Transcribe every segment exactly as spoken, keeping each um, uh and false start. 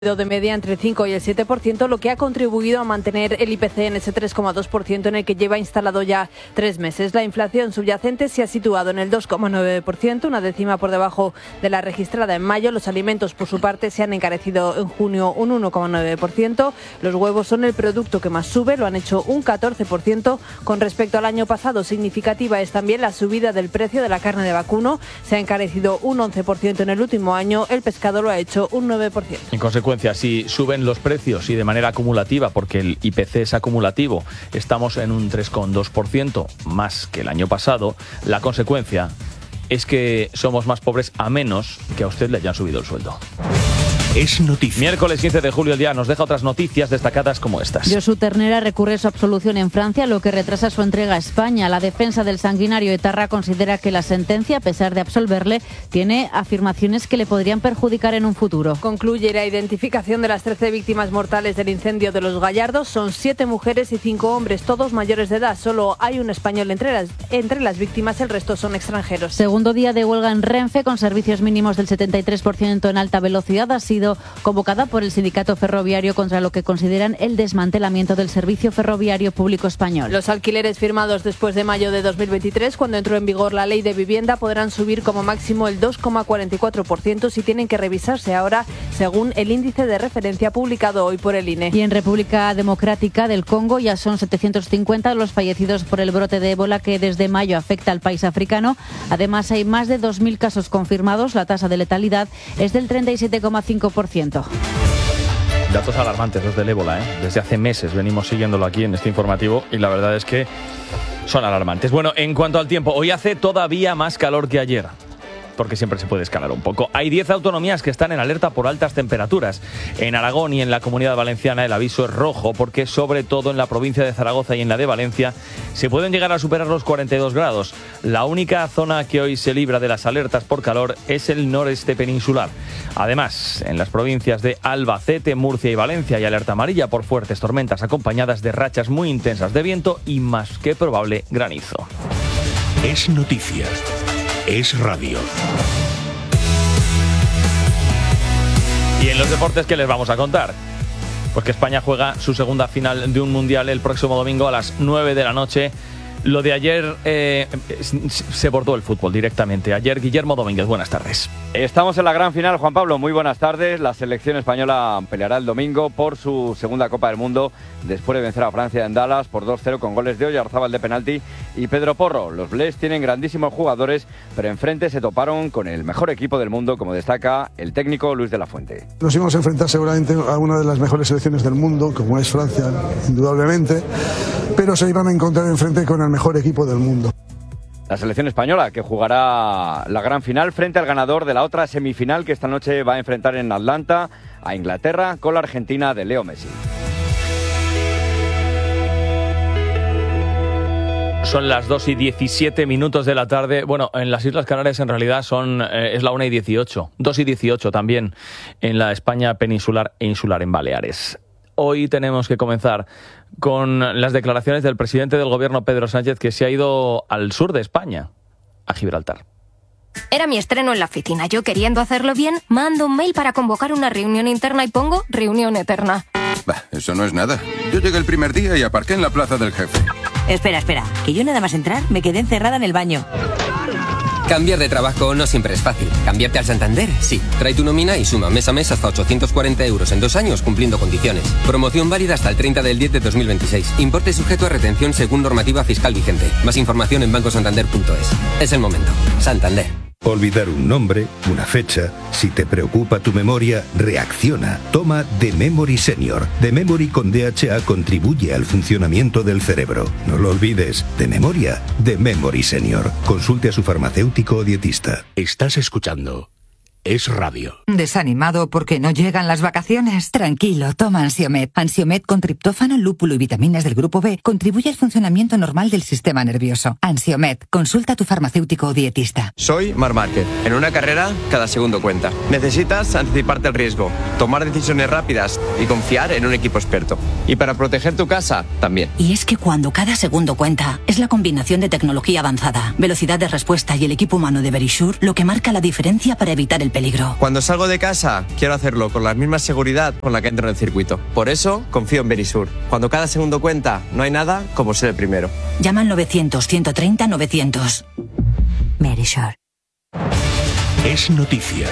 de media entre el cinco y el siete por ciento, lo que ha contribuido a mantener el I P C en ese tres coma dos por ciento en el que lleva instalado ya tres meses. La inflación subyacente se ha situado en el dos coma nueve por ciento, una décima por debajo de la registrada en mayo. Los alimentos, por su parte, se han encarecido en junio un uno coma nueve por ciento. Los huevos son el producto que más sube, lo han hecho un catorce por ciento con respecto al año pasado. Significativa es también la subida del precio de la carne de vacuno. Se ha encarecido un once por ciento en el último año. El pescado lo ha hecho un nueve por ciento. En consecuencia, si suben los precios y de manera acumulativa, porque el I P C es acumulativo, estamos en un tres coma dos por ciento más que el año pasado, la consecuencia es que somos más pobres a menos que a usted le hayan subido el sueldo. Es noticia. Miércoles quince de julio, el día nos deja otras noticias destacadas como estas. Josu Ternera recurre su absolución en Francia, lo que retrasa su entrega a España. La defensa del sanguinario etarra considera que la sentencia, a pesar de absolverle, tiene afirmaciones que le podrían perjudicar en un futuro. Concluye la identificación de las trece víctimas mortales del incendio de Los Gallardos. Son siete mujeres y cinco hombres, todos mayores de edad. Solo hay un español entre las, entre las víctimas, el resto son extranjeros. Segundo día de huelga en Renfe, con servicios mínimos del setenta y tres por ciento en alta velocidad. Ha sido convocada por el sindicato ferroviario contra lo que consideran el desmantelamiento del servicio ferroviario público español. Los alquileres firmados después de mayo de dos mil veintitrés, cuando entró en vigor la ley de vivienda, podrán subir como máximo el dos coma cuarenta y cuatro por ciento si tienen que revisarse ahora según el índice de referencia publicado hoy por el I N E. Y en República Democrática del Congo ya son setecientos cincuenta los fallecidos por el brote de ébola que desde mayo afecta al país africano. Además, hay más de dos mil casos confirmados. La tasa de letalidad es del treinta y siete coma cinco por ciento. Datos alarmantes los del ébola, ¿eh? Desde hace meses venimos siguiéndolo aquí en este informativo y la verdad es que son alarmantes. Bueno, en cuanto al tiempo, hoy hace todavía más calor que ayer, porque siempre se puede escalar un poco. Hay diez autonomías que están en alerta por altas temperaturas. En Aragón y en la Comunidad Valenciana el aviso es rojo, porque sobre todo en la provincia de Zaragoza y en la de Valencia se pueden llegar a superar los cuarenta y dos grados. La única zona que hoy se libra de las alertas por calor es el noreste peninsular. Además, en las provincias de Albacete, Murcia y Valencia hay alerta amarilla por fuertes tormentas acompañadas de rachas muy intensas de viento y más que probable granizo. Es noticia. Es radio. Y en los deportes, ¿qué les vamos a contar? Pues que España juega su segunda final de un mundial el próximo domingo a las nueve de la noche. Lo de ayer eh, se bordó el fútbol directamente. Ayer, Guillermo Domínguez, buenas tardes. Estamos en la gran final, Juan Pablo, muy buenas tardes. La selección española peleará el domingo por su segunda Copa del Mundo después de vencer a Francia en Dallas por dos cero con goles de Oyarzábal de penalti y Pedro Porro. Los Blés tienen grandísimos jugadores, pero enfrente se toparon con el mejor equipo del mundo, como destaca el técnico Luis de la Fuente. Nos íbamos a enfrentar seguramente a una de las mejores selecciones del mundo, como es Francia, indudablemente, pero se iban a encontrar enfrente con el mejor equipo del mundo. La selección española que jugará la gran final frente al ganador de la otra semifinal que esta noche va a enfrentar en Atlanta a Inglaterra con la Argentina de Leo Messi. Son las dos y diecisiete minutos de la tarde. Bueno, en las Islas Canarias en realidad son eh, es la una y dieciocho. dos y dieciocho también en la España peninsular e insular en Baleares. Hoy tenemos que comenzar con las declaraciones del presidente del gobierno, Pedro Sánchez, que se ha ido al sur de España, a Gibraltar. Era mi estreno en la oficina. Yo, queriendo hacerlo bien, mando un mail para convocar una reunión interna y pongo reunión eterna. Bah, eso no es nada. Yo llegué el primer día y aparqué en la plaza del jefe. Espera, espera, que yo nada más entrar me quedé encerrada en el baño. Cambiar de trabajo no siempre es fácil. ¿Cambiarte al Santander? Sí. Trae tu nómina y suma mes a mes hasta ochocientos cuarenta euros en dos años cumpliendo condiciones. Promoción válida hasta el treinta del diez de dos mil veintiséis. Importe sujeto a retención según normativa fiscal vigente. Más información en banco santander punto es. Es el momento. Santander. Olvidar un nombre, una fecha. Si te preocupa tu memoria, reacciona. Toma The Memory Senior. The Memory con D H A contribuye al funcionamiento del cerebro. No lo olvides. De memoria, The Memory Senior. Consulte a su farmacéutico o dietista. Estás escuchando Es Radio. ¿Desanimado porque no llegan las vacaciones? Tranquilo, toma Ansiomed. Ansiomed con triptófano, lúpulo y vitaminas del grupo B contribuye al funcionamiento normal del sistema nervioso. Ansiomed, consulta a tu farmacéutico o dietista. Soy Marc Márquez. En una carrera, cada segundo cuenta. Necesitas anticiparte el riesgo, tomar decisiones rápidas y confiar en un equipo experto. Y para proteger tu casa, también. Y es que cuando cada segundo cuenta, es la combinación de tecnología avanzada, velocidad de respuesta y el equipo humano de Verisure lo que marca la diferencia para evitar el el peligro. Cuando salgo de casa, quiero hacerlo con la misma seguridad con la que entro en el circuito. Por eso, confío en Verisur. Cuando cada segundo cuenta, no hay nada como ser el primero. Llama al novecientos, ciento treinta, novecientos. Verisur. Es noticia.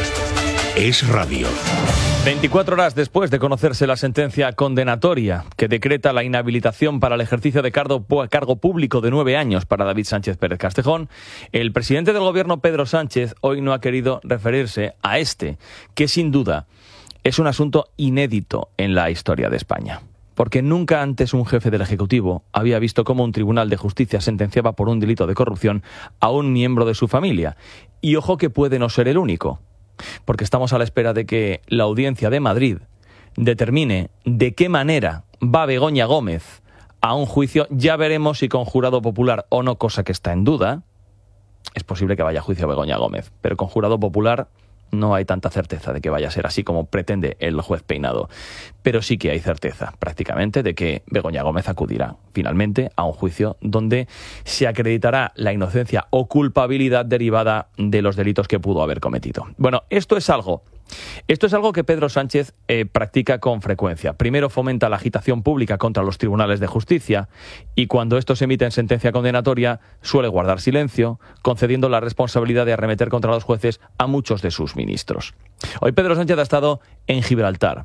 Es radio. veinticuatro horas después de conocerse la sentencia condenatoria que decreta la inhabilitación para el ejercicio de cargo, cargo público de nueve años para David Sánchez Pérez Castejón, el presidente del gobierno, Pedro Sánchez, hoy no ha querido referirse a este, que sin duda es un asunto inédito en la historia de España. Porque nunca antes un jefe del Ejecutivo había visto cómo un tribunal de justicia sentenciaba por un delito de corrupción a un miembro de su familia. Y ojo que puede no ser el único. Porque estamos a la espera de que la Audiencia de Madrid determine de qué manera va Begoña Gómez a un juicio. Ya veremos si con jurado popular o no, cosa que está en duda. Es posible que vaya a juicio Begoña Gómez, pero con jurado popular no hay tanta certeza de que vaya a ser así como pretende el juez Peinado. Pero sí que hay certeza, prácticamente, de que Begoña Gómez acudirá finalmente a un juicio donde se acreditará la inocencia o culpabilidad derivada de los delitos que pudo haber cometido. Bueno, esto es algo... Esto es algo que Pedro Sánchez eh, practica con frecuencia. Primero fomenta la agitación pública contra los tribunales de justicia y cuando estos emiten sentencia condenatoria suele guardar silencio, concediendo la responsabilidad de arremeter contra los jueces a muchos de sus ministros. Hoy Pedro Sánchez ha estado en Gibraltar,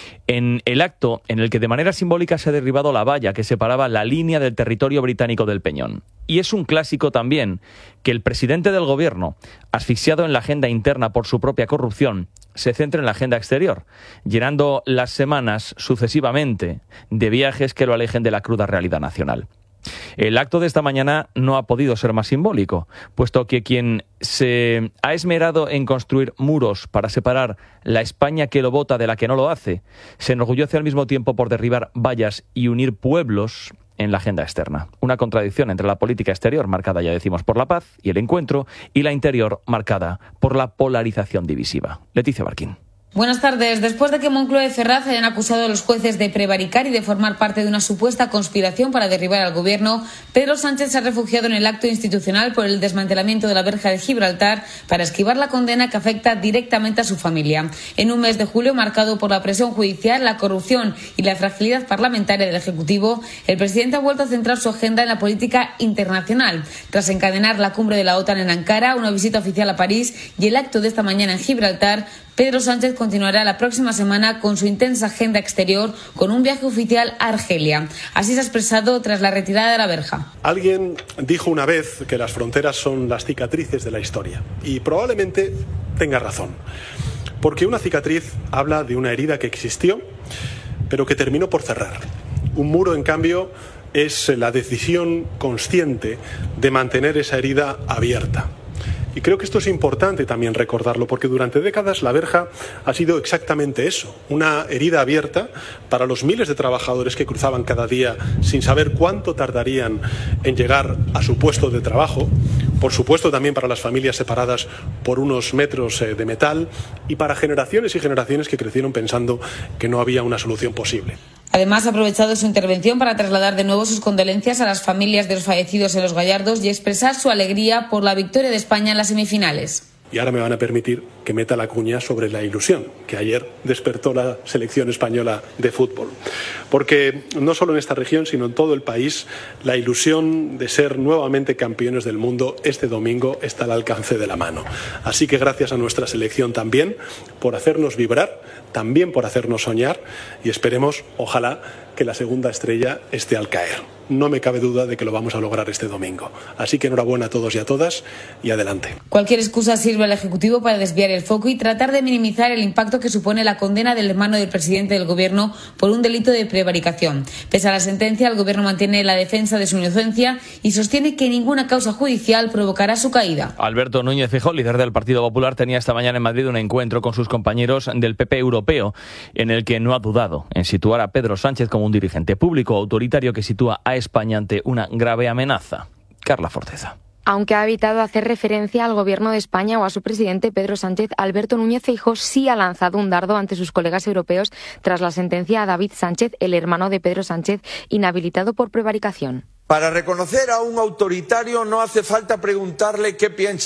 en el acto en el que de manera simbólica se ha derribado la valla que separaba la línea del territorio británico del Peñón. Y es un clásico también que el presidente del gobierno, asfixiado en la agenda interna por su propia corrupción, se centre en la agenda exterior, llenando las semanas sucesivamente de viajes que lo alejen de la cruda realidad nacional. El acto de esta mañana no ha podido ser más simbólico, puesto que quien se ha esmerado en construir muros para separar la España que lo vota de la que no lo hace, se enorgullece al mismo tiempo por derribar vallas y unir pueblos en la agenda externa. Una contradicción entre la política exterior, marcada, ya decimos, por la paz y el encuentro, y la interior, marcada por la polarización divisiva. Leticia Barquín. Buenas tardes. Después de que Moncloa y Ferraz hayan acusado a los jueces de prevaricar y de formar parte de una supuesta conspiración para derribar al gobierno, Pedro Sánchez se ha refugiado en el acto institucional por el desmantelamiento de la verja de Gibraltar para esquivar la condena que afecta directamente a su familia. En un mes de julio marcado por la presión judicial, la corrupción y la fragilidad parlamentaria del Ejecutivo, el presidente ha vuelto a centrar su agenda en la política internacional. Tras encadenar la cumbre de la OTAN en Ankara, una visita oficial a París y el acto de esta mañana en Gibraltar, Pedro Sánchez continuará la próxima semana con su intensa agenda exterior con un viaje oficial a Argelia. Así se ha expresado tras la retirada de la verja. Alguien dijo una vez que las fronteras son las cicatrices de la historia y probablemente tenga razón. Porque una cicatriz habla de una herida que existió pero que terminó por cerrar. Un muro, en cambio, es la decisión consciente de mantener esa herida abierta. Y creo que esto es importante también recordarlo, porque durante décadas la verja ha sido exactamente eso, una herida abierta para los miles de trabajadores que cruzaban cada día sin saber cuánto tardarían en llegar a su puesto de trabajo, por supuesto también para las familias separadas por unos metros de metal y para generaciones y generaciones que crecieron pensando que no había una solución posible. Además, ha aprovechado su intervención para trasladar de nuevo sus condolencias a las familias de los fallecidos en Los Gallardos y expresar su alegría por la victoria de España en las semifinales. Y ahora me van a permitir que meta la cuña sobre la ilusión que ayer despertó la selección española de fútbol. Porque no solo en esta región, sino en todo el país, la ilusión de ser nuevamente campeones del mundo este domingo está al alcance de la mano. Así que gracias a nuestra selección también por hacernos vibrar, también por hacernos soñar y esperemos, ojalá, que la segunda estrella esté al caer. No me cabe duda de que lo vamos a lograr este domingo. Así que enhorabuena a todos y a todas y adelante. Cualquier excusa sirve al Ejecutivo para desviar el foco y tratar de minimizar el impacto que supone la condena del hermano del presidente del Gobierno por un delito de prevaricación. Pese a la sentencia, el Gobierno mantiene la defensa de su inocencia y sostiene que ninguna causa judicial provocará su caída. Alberto Núñez Feijóo, líder del Partido Popular, tenía esta mañana en Madrid un encuentro con sus compañeros del P P europeo, en el que no ha dudado en situar a Pedro Sánchez como un dirigente público autoritario que sitúa a España ante una grave amenaza. Carla Forteza. Aunque ha evitado hacer referencia al Gobierno de España o a su presidente Pedro Sánchez, Alberto Núñez Feijóo sí ha lanzado un dardo ante sus colegas europeos tras la sentencia a David Sánchez, el hermano de Pedro Sánchez, inhabilitado por prevaricación. Para reconocer a un autoritario no hace falta preguntarle qué piensa.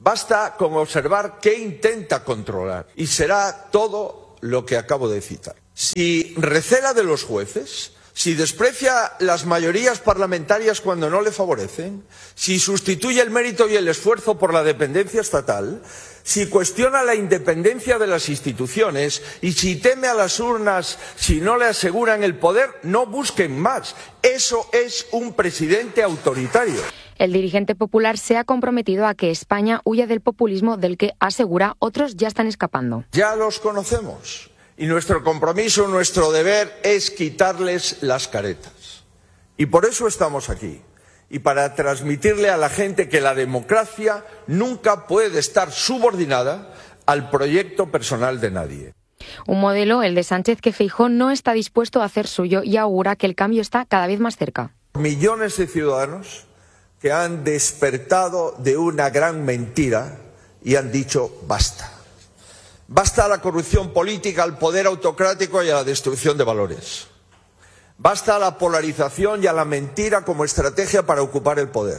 Basta con observar qué intenta controlar y será todo lo que acabo de citar. Si recela de los jueces, si desprecia las mayorías parlamentarias cuando no le favorecen, si sustituye el mérito y el esfuerzo por la dependencia estatal, si cuestiona la independencia de las instituciones y si teme a las urnas si no le aseguran el poder, no busquen más. Eso es un presidente autoritario. El dirigente popular se ha comprometido a que España huya del populismo del que, asegura, otros ya están escapando. Ya los conocemos y nuestro compromiso, nuestro deber es quitarles las caretas. Y por eso estamos aquí. Y para transmitirle a la gente que la democracia nunca puede estar subordinada al proyecto personal de nadie. Un modelo, el de Sánchez, que Feijóo no está dispuesto a hacer suyo y augura que el cambio está cada vez más cerca. Millones de ciudadanos que han despertado de una gran mentira y han dicho basta. Basta a la corrupción política, al poder autocrático y a la destrucción de valores. Basta a la polarización y a la mentira como estrategia para ocupar el poder.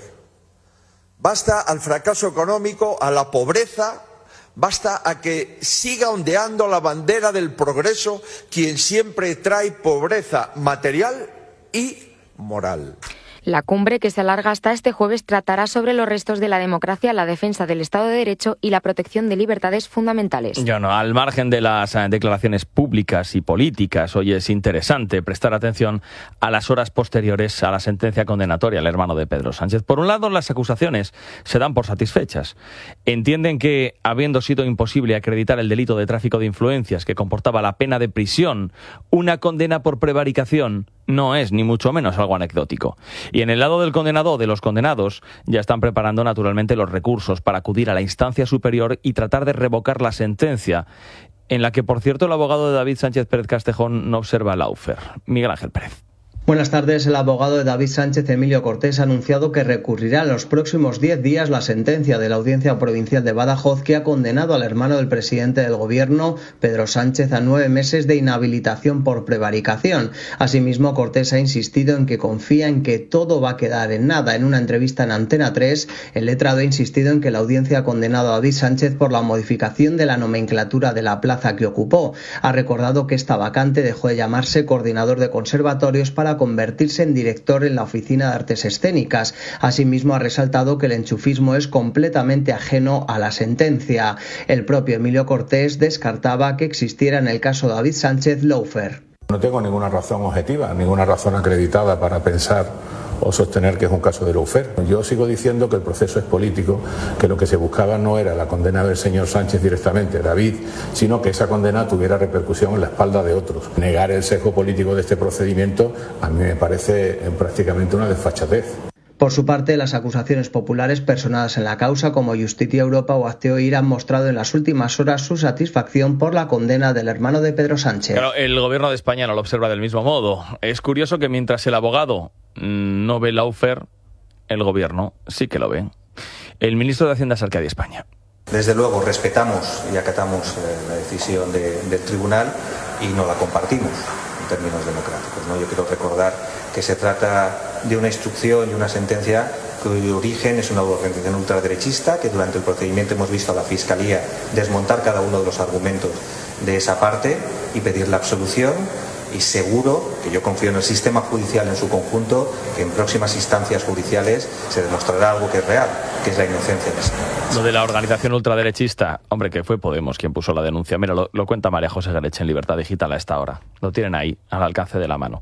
Basta al fracaso económico, a la pobreza. Basta a que siga ondeando la bandera del progreso quien siempre trae pobreza material y moral. La cumbre, que se alarga hasta este jueves, tratará sobre los restos de la democracia, la defensa del Estado de Derecho y la protección de libertades fundamentales. Ya no, al margen de las eh, declaraciones públicas y políticas, hoy es interesante prestar atención a las horas posteriores a la sentencia condenatoria al hermano de Pedro Sánchez. Por un lado, las acusaciones se dan por satisfechas. Entienden que, habiendo sido imposible acreditar el delito de tráfico de influencias que comportaba la pena de prisión, una condena por prevaricación no es ni mucho menos algo anecdótico. Y en el lado del condenado o de los condenados ya están preparando naturalmente los recursos para acudir a la instancia superior y tratar de revocar la sentencia, en la que, por cierto, el abogado de David Sánchez Pérez Castejón no observa lawfare. Miguel Ángel Pérez. Buenas tardes. El abogado de David Sánchez, Emilio Cortés, ha anunciado que recurrirá en los próximos diez días la sentencia de la Audiencia Provincial de Badajoz que ha condenado al hermano del presidente del Gobierno, Pedro Sánchez, a nueve meses de inhabilitación por prevaricación. Asimismo, Cortés ha insistido en que confía en que todo va a quedar en nada. En una entrevista en Antena tres, el letrado ha insistido en que la audiencia ha condenado a David Sánchez por la modificación de la nomenclatura de la plaza que ocupó. Ha recordado que esta vacante dejó de llamarse coordinador de conservatorios para convertirse en director en la Oficina de Artes Escénicas. Asimismo, ha resaltado que el enchufismo es completamente ajeno a la sentencia. El propio Emilio Cortés descartaba que existiera en el caso de David Sánchez lawfare. No tengo ninguna razón objetiva, ninguna razón acreditada para pensar o sostener que es un caso de lawfare. Yo sigo diciendo que el proceso es político, que lo que se buscaba no era la condena del señor Sánchez directamente, David, sino que esa condena tuviera repercusión en la espalda de otros. Negar el sesgo político de este procedimiento a mí me parece prácticamente una desfachatez. Por su parte, las acusaciones populares personadas en la causa, como Justicia Europa o Hazte Oír, han mostrado en las últimas horas su satisfacción por la condena del hermano de Pedro Sánchez. Claro, el gobierno de España no lo observa del mismo modo. Es curioso que mientras el abogado no ve lawfare, el gobierno sí que lo ve. El ministro de Hacienda es Arcadia España. Desde luego respetamos y acatamos eh, la decisión de, del tribunal y no la compartimos en términos democráticos, ¿no? Yo quiero recordar que se trata de una instrucción y una sentencia cuyo origen es una organización ultraderechista, que durante el procedimiento hemos visto a la Fiscalía desmontar cada uno de los argumentos de esa parte y pedir la absolución. Y seguro que yo confío en el sistema judicial en su conjunto, que en próximas instancias judiciales se demostrará algo que es real, que es la inocencia de este. Lo de la organización ultraderechista, hombre, que fue Podemos quien puso la denuncia. Mira, lo, lo cuenta María José Gereche en Libertad Digital a esta hora. Lo tienen ahí, al alcance de la mano.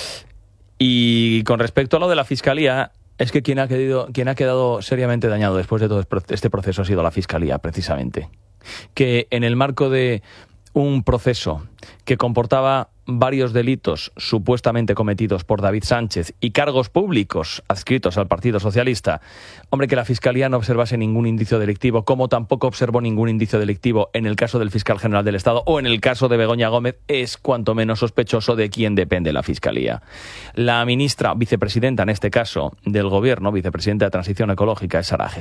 Y con respecto a lo de la Fiscalía, es que quien ha quedado, quien ha quedado seriamente dañado después de todo este proceso ha sido la Fiscalía, precisamente. Que en el marco de un proceso que comportaba varios delitos supuestamente cometidos por David Sánchez y cargos públicos adscritos al Partido Socialista, hombre, que la Fiscalía no observase ningún indicio delictivo, como tampoco observó ningún indicio delictivo en el caso del fiscal general del Estado o en el caso de Begoña Gómez, es cuanto menos sospechoso de quién depende la Fiscalía. La ministra, vicepresidenta en este caso del Gobierno, vicepresidenta de Transición Ecológica, es Sara Agesen.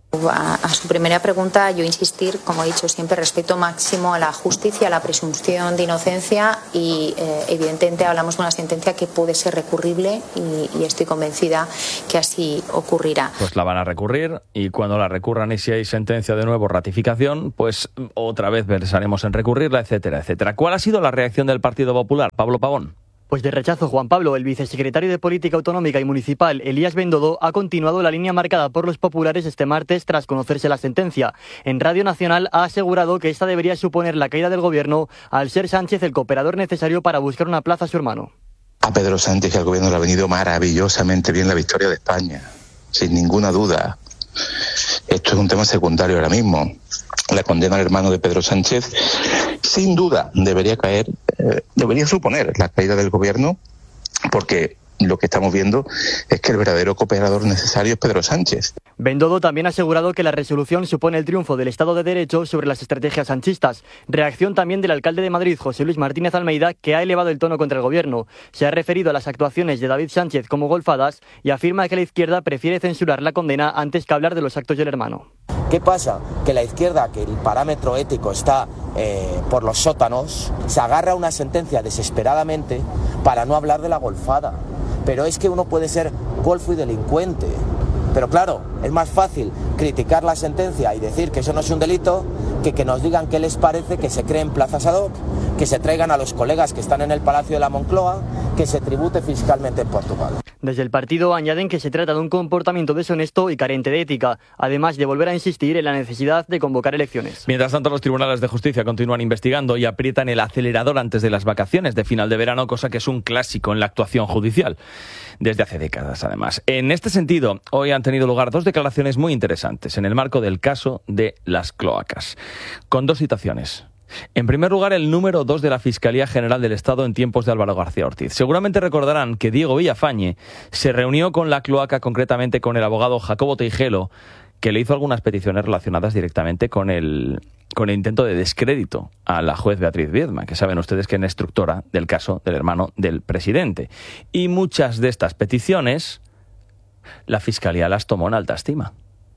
A, a su primera pregunta, yo insistir, como he dicho siempre, respeto máximo a la justicia, a la presunción de inocencia y eh, evidentemente hablamos de una sentencia que puede ser recurrible y, y estoy convencida que así ocurrirá. Pues la van a recurrir y cuando la recurran y si hay sentencia de nuevo, ratificación, pues otra vez pensaremos en recurrirla, etcétera, etcétera. ¿Cuál ha sido la reacción del Partido Popular? Pablo Pavón. Pues de rechazo, Juan Pablo. El vicesecretario de Política Autonómica y Municipal, Elías Bendodo, ha continuado la línea marcada por los populares este martes tras conocerse la sentencia. En Radio Nacional ha asegurado que esta debería suponer la caída del gobierno al ser Sánchez el cooperador necesario para buscar una plaza a su hermano. A Pedro Sánchez y al gobierno le ha venido maravillosamente bien la victoria de España, sin ninguna duda. Esto es un tema secundario ahora mismo. La condena al hermano de Pedro Sánchez, sin duda, debería caer, eh, debería suponer la caída del gobierno, porque lo que estamos viendo es que el verdadero cooperador necesario es Pedro Sánchez. Bendodo también ha asegurado que la resolución supone el triunfo del Estado de Derecho sobre las estrategias sanchistas. Reacción también del alcalde de Madrid, José Luis Martínez Almeida, que ha elevado el tono contra el gobierno. Se ha referido a las actuaciones de David Sánchez como golfadas y afirma que la izquierda prefiere censurar la condena antes que hablar de los actos del hermano. ¿Qué pasa? Que la izquierda, que el parámetro ético está eh, por los sótanos, se agarra a una sentencia desesperadamente para no hablar de la golfada. Pero es que uno puede ser golfo y delincuente. Pero claro, es más fácil criticar la sentencia y decir que eso no es un delito que que nos digan qué les parece que se creen plazas ad hoc, que se traigan a los colegas que están en el Palacio de la Moncloa, que se tribute fiscalmente en Portugal. Desde el partido añaden que se trata de un comportamiento deshonesto y carente de ética, además de volver a insistir en la necesidad de convocar elecciones. Mientras tanto, los tribunales de justicia continúan investigando y aprietan el acelerador antes de las vacaciones de final de verano, cosa que es un clásico en la actuación judicial, desde hace décadas además. En este sentido, hoy han tenido lugar dos declaraciones muy interesantes en el marco del caso de las cloacas, con dos citaciones. En primer lugar, el número dos de la Fiscalía General del Estado en tiempos de Álvaro García Ortiz. Seguramente recordarán que Diego Villafañe se reunió con la cloaca, concretamente con el abogado Jacobo Teijelo, que le hizo algunas peticiones relacionadas directamente con el, con el intento de descrédito a la juez Beatriz Viedma, que saben ustedes que es instructora del caso del hermano del presidente. Y muchas de estas peticiones la Fiscalía las tomó en alta estima.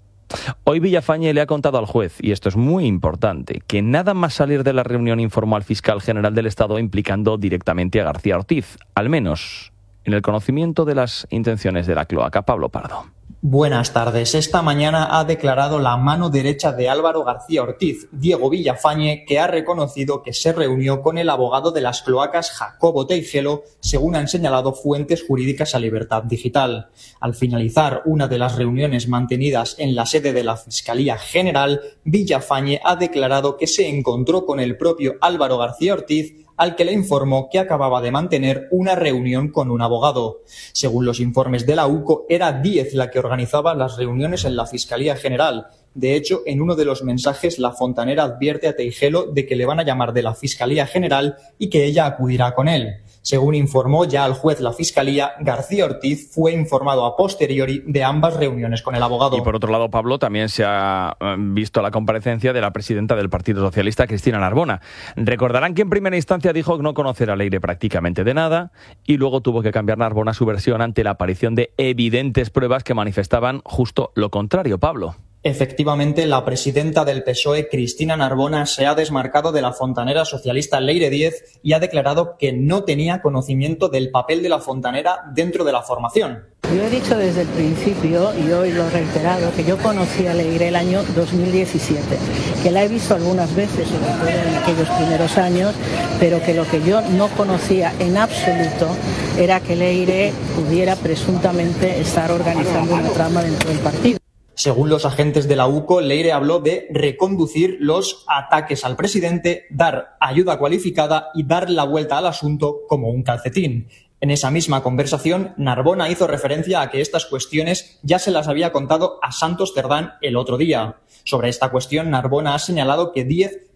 Hoy Villafañe le ha contado al juez, y esto es muy importante, que nada más salir de la reunión informó al fiscal general del Estado implicando directamente a García Ortiz, al menos en el conocimiento de las intenciones de la cloaca. Pablo Pardo. Buenas tardes. Esta mañana ha declarado la mano derecha de Álvaro García Ortiz, Diego Villafañe, que ha reconocido que se reunió con el abogado de las cloacas Jacobo Teijelo, según han señalado fuentes jurídicas a Libertad Digital. Al finalizar una de las reuniones mantenidas en la sede de la Fiscalía General, Villafañe ha declarado que se encontró con el propio Álvaro García Ortiz, al que le informó que acababa de mantener una reunión con un abogado. Según los informes de la U C O, era Díez la que organizaba las reuniones en la Fiscalía General. De hecho, en uno de los mensajes, la fontanera advierte a Teijelo de que le van a llamar de la Fiscalía General y que ella acudirá con él. Según informó ya al juez la Fiscalía, García Ortiz fue informado a posteriori de ambas reuniones con el abogado. Y por otro lado, Pablo, también se ha visto la comparecencia de la presidenta del Partido Socialista, Cristina Narbona. Recordarán que en primera instancia dijo no conocer a Leire prácticamente de nada y luego tuvo que cambiar Narbona su versión ante la aparición de evidentes pruebas que manifestaban justo lo contrario. Pablo. Efectivamente, la presidenta del P S O E, Cristina Narbona, se ha desmarcado de la fontanera socialista Leire Díez y ha declarado que no tenía conocimiento del papel de la fontanera dentro de la formación. Yo he dicho desde el principio, y hoy lo he reiterado, que yo conocí a Leire el año dos mil diecisiete, que la he visto algunas veces, sobre todo en aquellos primeros años, pero que lo que yo no conocía en absoluto era que Leire pudiera presuntamente estar organizando una trama dentro del partido. Según los agentes de la U C O, Leire habló de reconducir los ataques al presidente, dar ayuda cualificada y dar la vuelta al asunto como un calcetín. En esa misma conversación, Narbona hizo referencia a que estas cuestiones ya se las había contado a Santos Cerdán el otro día. Sobre esta cuestión, Narbona ha señalado que Díez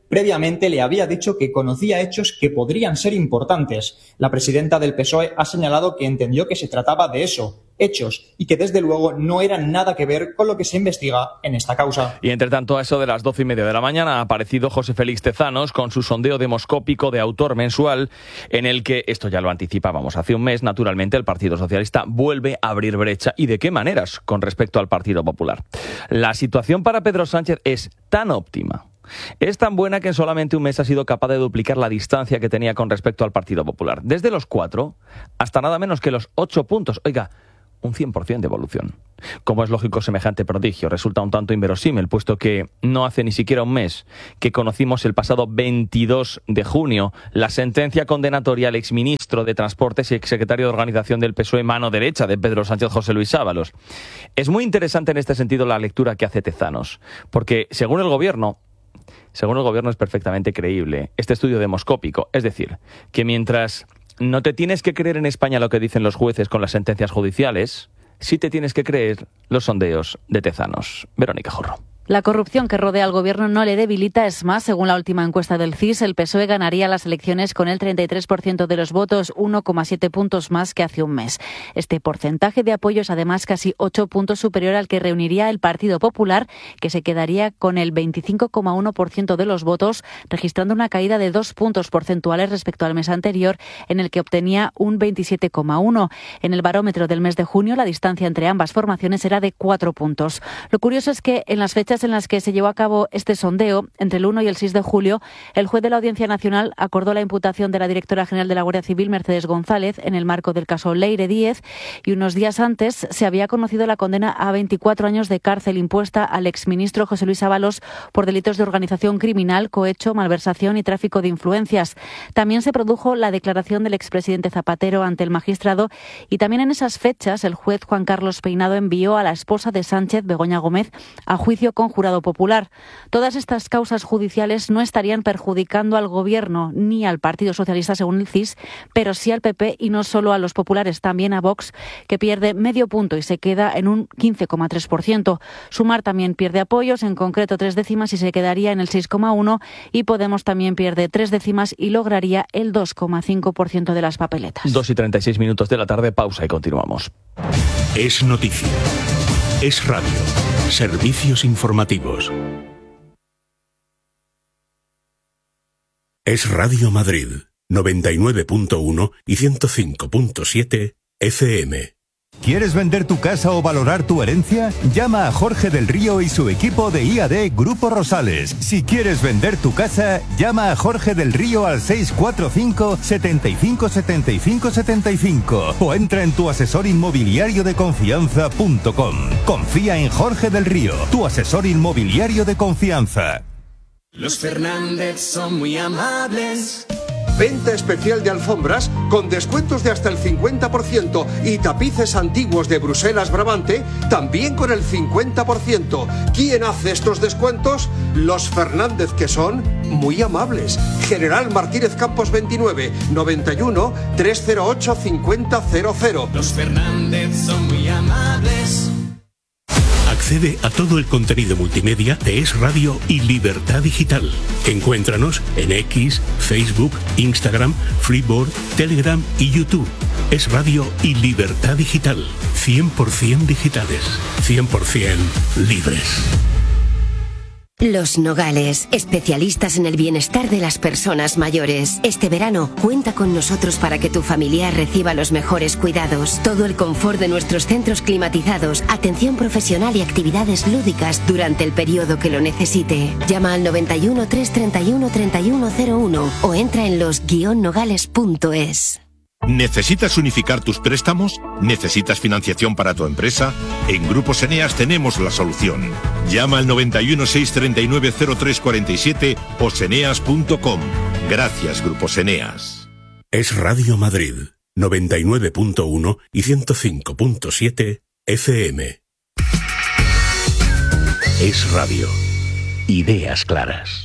previamente le había dicho que conocía hechos que podrían ser importantes. La presidenta del P S O E ha señalado que entendió que se trataba de eso, hechos, y que desde luego no eran nada que ver con lo que se investiga en esta causa. Y entre tanto, a eso de las doce y media de la mañana ha aparecido José Félix Tezanos con su sondeo demoscópico de autor mensual, en el que, esto ya lo anticipábamos hace un mes, naturalmente el Partido Socialista vuelve a abrir brecha. ¿Y de qué maneras con respecto al Partido Popular? La situación para Pedro Sánchez es tan óptima, es tan buena que en solamente un mes ha sido capaz de duplicar la distancia que tenía con respecto al Partido Popular. Desde los cuatro hasta nada menos que los ocho puntos. Oiga, un cien por ciento de evolución. Como es lógico, semejante prodigio resulta un tanto inverosímil, puesto que no hace ni siquiera un mes que conocimos el pasado veintidós de junio la sentencia condenatoria al exministro de Transportes y exsecretario de Organización del P S O E, mano derecha de Pedro Sánchez, José Luis Ábalos. Es muy interesante en este sentido la lectura que hace Tezanos, porque según el gobierno, según el gobierno es perfectamente creíble este estudio demoscópico, es decir, que mientras no te tienes que creer en España lo que dicen los jueces con las sentencias judiciales, sí te tienes que creer los sondeos de Tezanos. Verónica Jorro. La corrupción que rodea al gobierno no le debilita, es más, según la última encuesta del C I S, el P S O E ganaría las elecciones con el treinta y tres por ciento de los votos, uno coma siete puntos más que hace un mes. Este porcentaje de apoyo es además casi ocho puntos superior al que reuniría el Partido Popular, que se quedaría con el veinticinco coma uno por ciento de los votos, registrando una caída de dos puntos porcentuales respecto al mes anterior, en el que obtenía un veintisiete coma uno. En el barómetro del mes de junio, la distancia entre ambas formaciones era de cuatro puntos. Lo curioso es que en las fechas en las que se llevó a cabo este sondeo, entre el uno y el seis de julio, el juez de la Audiencia Nacional acordó la imputación de la directora general de la Guardia Civil, Mercedes González, en el marco del caso Leire Díez, y unos días antes se había conocido la condena a veinticuatro años de cárcel impuesta al exministro José Luis Ábalos por delitos de organización criminal, cohecho, malversación y tráfico de influencias. También se produjo la declaración del expresidente Zapatero ante el magistrado, y también en esas fechas el juez Juan Carlos Peinado envió a la esposa de Sánchez, Begoña Gómez, a juicio con jurado popular. Todas estas causas judiciales no estarían perjudicando al Gobierno ni al Partido Socialista, según el C I S, pero sí al P P, y no solo a los populares, también a Vox, que pierde medio punto y se queda en un quince coma tres por ciento. Sumar también pierde apoyos, en concreto tres décimas, y se quedaría en el seis coma uno por ciento, y Podemos también pierde tres décimas y lograría el dos coma cinco por ciento de las papeletas. dos y treinta y seis minutos de la tarde, pausa y continuamos. Es noticia. Es radio. Servicios informativos. Es Radio Madrid, noventa y nueve punto uno y ciento cinco punto siete F M. ¿Quieres vender tu casa o valorar tu herencia? Llama a Jorge del Río y su equipo de I A D Grupo Rosales. Si quieres vender tu casa, llama a Jorge del Río al seis cuatro cinco, setenta y cinco, setenta y cinco, setenta y cinco o entra en tu asesor inmobiliario de confianza punto com. Confía en Jorge del Río, tu asesor inmobiliario de confianza. Los Fernández son muy amables. Venta especial de alfombras con descuentos de hasta el cincuenta por ciento y tapices antiguos de Bruselas Brabante también con el cincuenta por ciento. ¿Quién hace estos descuentos? Los Fernández, que son muy amables. General Martínez Campos veintinueve, noventa y uno, trescientos ocho, cincuenta cero cero. Los Fernández son muy amables. Accede a todo el contenido multimedia de Es Radio y Libertad Digital. Encuéntranos en X, Facebook, Instagram, Freeboard, Telegram y YouTube. Es Radio y Libertad Digital. cien por ciento digitales, cien por ciento libres. Los Nogales, especialistas en el bienestar de las personas mayores. Este verano, cuenta con nosotros para que tu familiar reciba los mejores cuidados. Todo el confort de nuestros centros climatizados, atención profesional y actividades lúdicas durante el periodo que lo necesite. Llama al noventa y uno, trescientos treinta y uno, treinta y uno cero uno o entra en los guion nogales punto es. ¿Necesitas unificar tus préstamos? ¿Necesitas financiación para tu empresa? En Grupos Eneas tenemos la solución. Llama al noventa y uno, seiscientos treinta y nueve, cero tres cuarenta y siete o seneas punto com. Gracias, Grupos Eneas. Es Radio Madrid, noventa y nueve punto uno y ciento cinco punto siete F M. Es Radio. Ideas claras.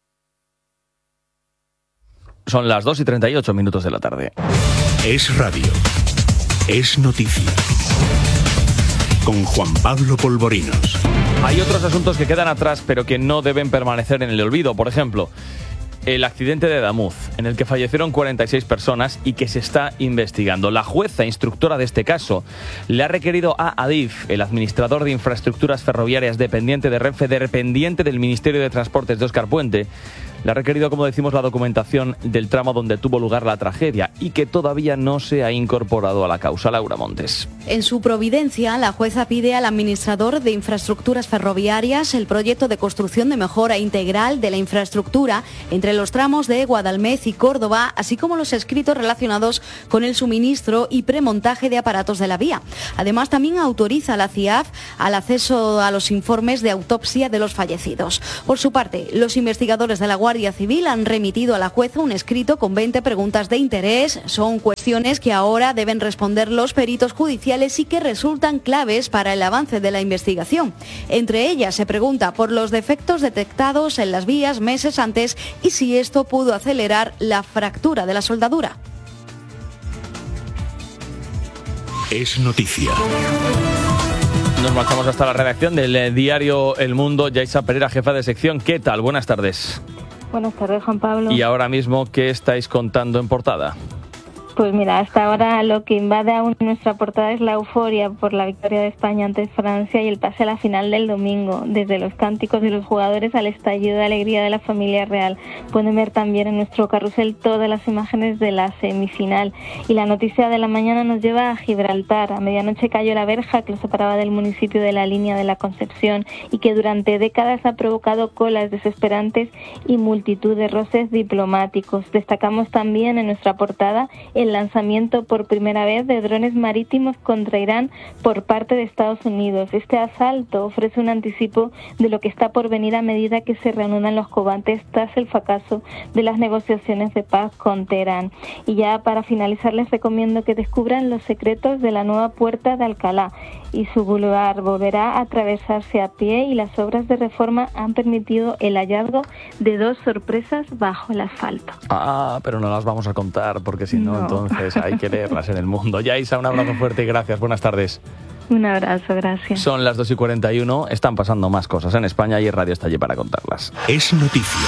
Son las dos y treinta y ocho minutos de la tarde. Es Radio. Es noticia. Con Juan Pablo Polvorinos. Hay otros asuntos que quedan atrás, pero que no deben permanecer en el olvido. Por ejemplo, el accidente de Adamuz, en el que fallecieron cuarenta y seis personas y que se está investigando. La jueza instructora de este caso le ha requerido a Adif, el administrador de infraestructuras ferroviarias dependiente de Renfe, dependiente del Ministerio de Transportes de Óscar Puente, le ha requerido, como decimos, la documentación del tramo donde tuvo lugar la tragedia y que todavía no se ha incorporado a la causa. Laura Montes. En su providencia, la jueza pide al administrador de infraestructuras ferroviarias el proyecto de construcción de mejora integral de la infraestructura entre los tramos de Guadalmedina y Córdoba, así como los escritos relacionados con el suministro y premontaje de aparatos de la vía. Además, también autoriza a la C I A F al acceso a los informes de autopsia de los fallecidos. Por su parte, los investigadores de la Guardia Civil han remitido a la jueza un escrito con veinte preguntas de interés. Son cuestiones que ahora deben responder los peritos judiciales y que resultan claves para el avance de la investigación. Entre ellas se pregunta por los defectos detectados en las vías meses antes y si esto pudo acelerar la fractura de la soldadura. Es noticia. Nos marchamos hasta la redacción del diario El Mundo. Yaisa Pereira, jefa de sección. ¿Qué tal? Buenas tardes. Buenas tardes, Juan Pablo. Y ahora mismo, ¿qué estáis contando en portada? Pues mira, hasta ahora lo que invade aún nuestra portada es la euforia por la victoria de España ante Francia y el pase a la final del domingo. Desde los cánticos de los jugadores al estallido de alegría de la familia real. Pueden ver también en nuestro carrusel todas las imágenes de la semifinal. Y la noticia de la mañana nos lleva a Gibraltar. A medianoche cayó la verja que lo separaba del municipio de la Línea de la Concepción y que durante décadas ha provocado colas desesperantes y multitud de roces diplomáticos. Destacamos también en nuestra portada el lanzamiento por primera vez de drones marítimos contra Irán por parte de Estados Unidos. Este asalto ofrece un anticipo de lo que está por venir a medida que se reanudan los combates tras el fracaso de las negociaciones de paz con Teherán. Y ya para finalizar les recomiendo que descubran los secretos de la nueva puerta de Alcalá y su boulevard volverá a atravesarse a pie y las obras de reforma han permitido el hallazgo de dos sorpresas bajo el asfalto. Ah, pero no las vamos a contar porque si no, no. entonces hay que leerlas en El Mundo. Yaisa, un abrazo fuerte y gracias. Buenas tardes. Un abrazo, gracias. Son las dos y cuarenta y uno, están pasando más cosas en España y Radio está allí para contarlas. Es noticia.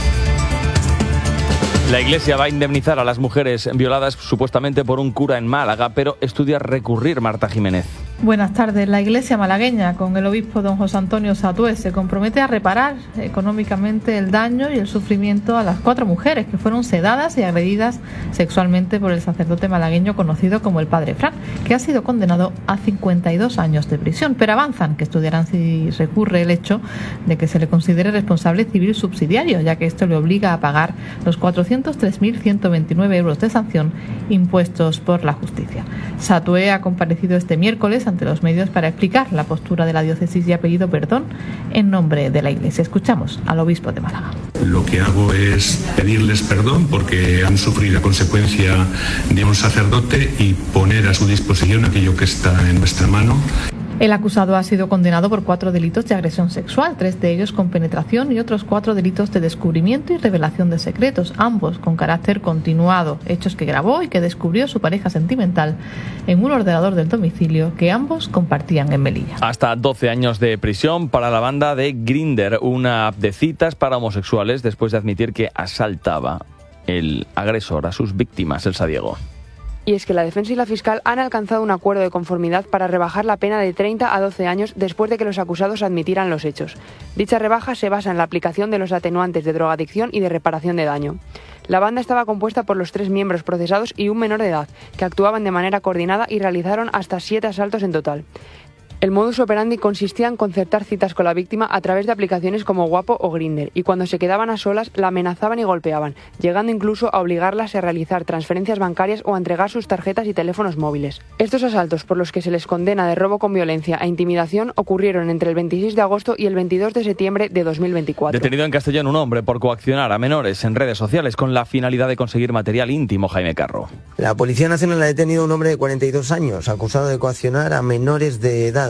La Iglesia va a indemnizar a las mujeres violadas supuestamente por un cura en Málaga, pero estudia recurrir. Marta Jiménez. Buenas tardes. La Iglesia malagueña, con el obispo don José Antonio Satué, se compromete a reparar económicamente el daño y el sufrimiento a las cuatro mujeres que fueron sedadas y agredidas sexualmente por el sacerdote malagueño conocido como el Padre Fran, que ha sido condenado a cincuenta y dos años de prisión. Pero avanzan que estudiarán si recurre el hecho de que se le considere responsable civil subsidiario, ya que esto le obliga a pagar los cuatrocientos tres mil ciento veintinueve euros de sanción impuestos por la justicia. Satué ha comparecido este miércoles ante los medios para explicar la postura de la diócesis y ha pedido perdón en nombre de la Iglesia. Escuchamos al obispo de Málaga. Lo que hago es pedirles perdón porque han sufrido a consecuencia de un sacerdote y poner a su disposición aquello que está en nuestra mano. El acusado ha sido condenado por cuatro delitos de agresión sexual, tres de ellos con penetración y otros cuatro delitos de descubrimiento y revelación de secretos, ambos con carácter continuado, hechos que grabó y que descubrió su pareja sentimental en un ordenador del domicilio que ambos compartían en Melilla. Hasta doce años de prisión para la banda de Grindr, una app de citas para homosexuales después de admitir que asaltaba el agresor a sus víctimas. Elsa Diego. Y es que la defensa y la fiscal han alcanzado un acuerdo de conformidad para rebajar la pena de treinta a doce años después de que los acusados admitieran los hechos. Dicha rebaja se basa en la aplicación de los atenuantes de drogadicción y de reparación de daño. La banda estaba compuesta por los tres miembros procesados y un menor de edad, que actuaban de manera coordinada y realizaron hasta siete asaltos en total. El modus operandi consistía en concertar citas con la víctima a través de aplicaciones como Guapo o Grindr, y cuando se quedaban a solas la amenazaban y golpeaban, llegando incluso a obligarlas a realizar transferencias bancarias o a entregar sus tarjetas y teléfonos móviles. Estos asaltos, por los que se les condena de robo con violencia e intimidación, ocurrieron entre el veintiséis de agosto y el veintidós de septiembre de dos mil veinticuatro. Detenido en Castellón un hombre por coaccionar a menores en redes sociales con la finalidad de conseguir material íntimo. Jaime Carro. La Policía Nacional ha detenido a un hombre de cuarenta y dos años, acusado de coaccionar a menores de edad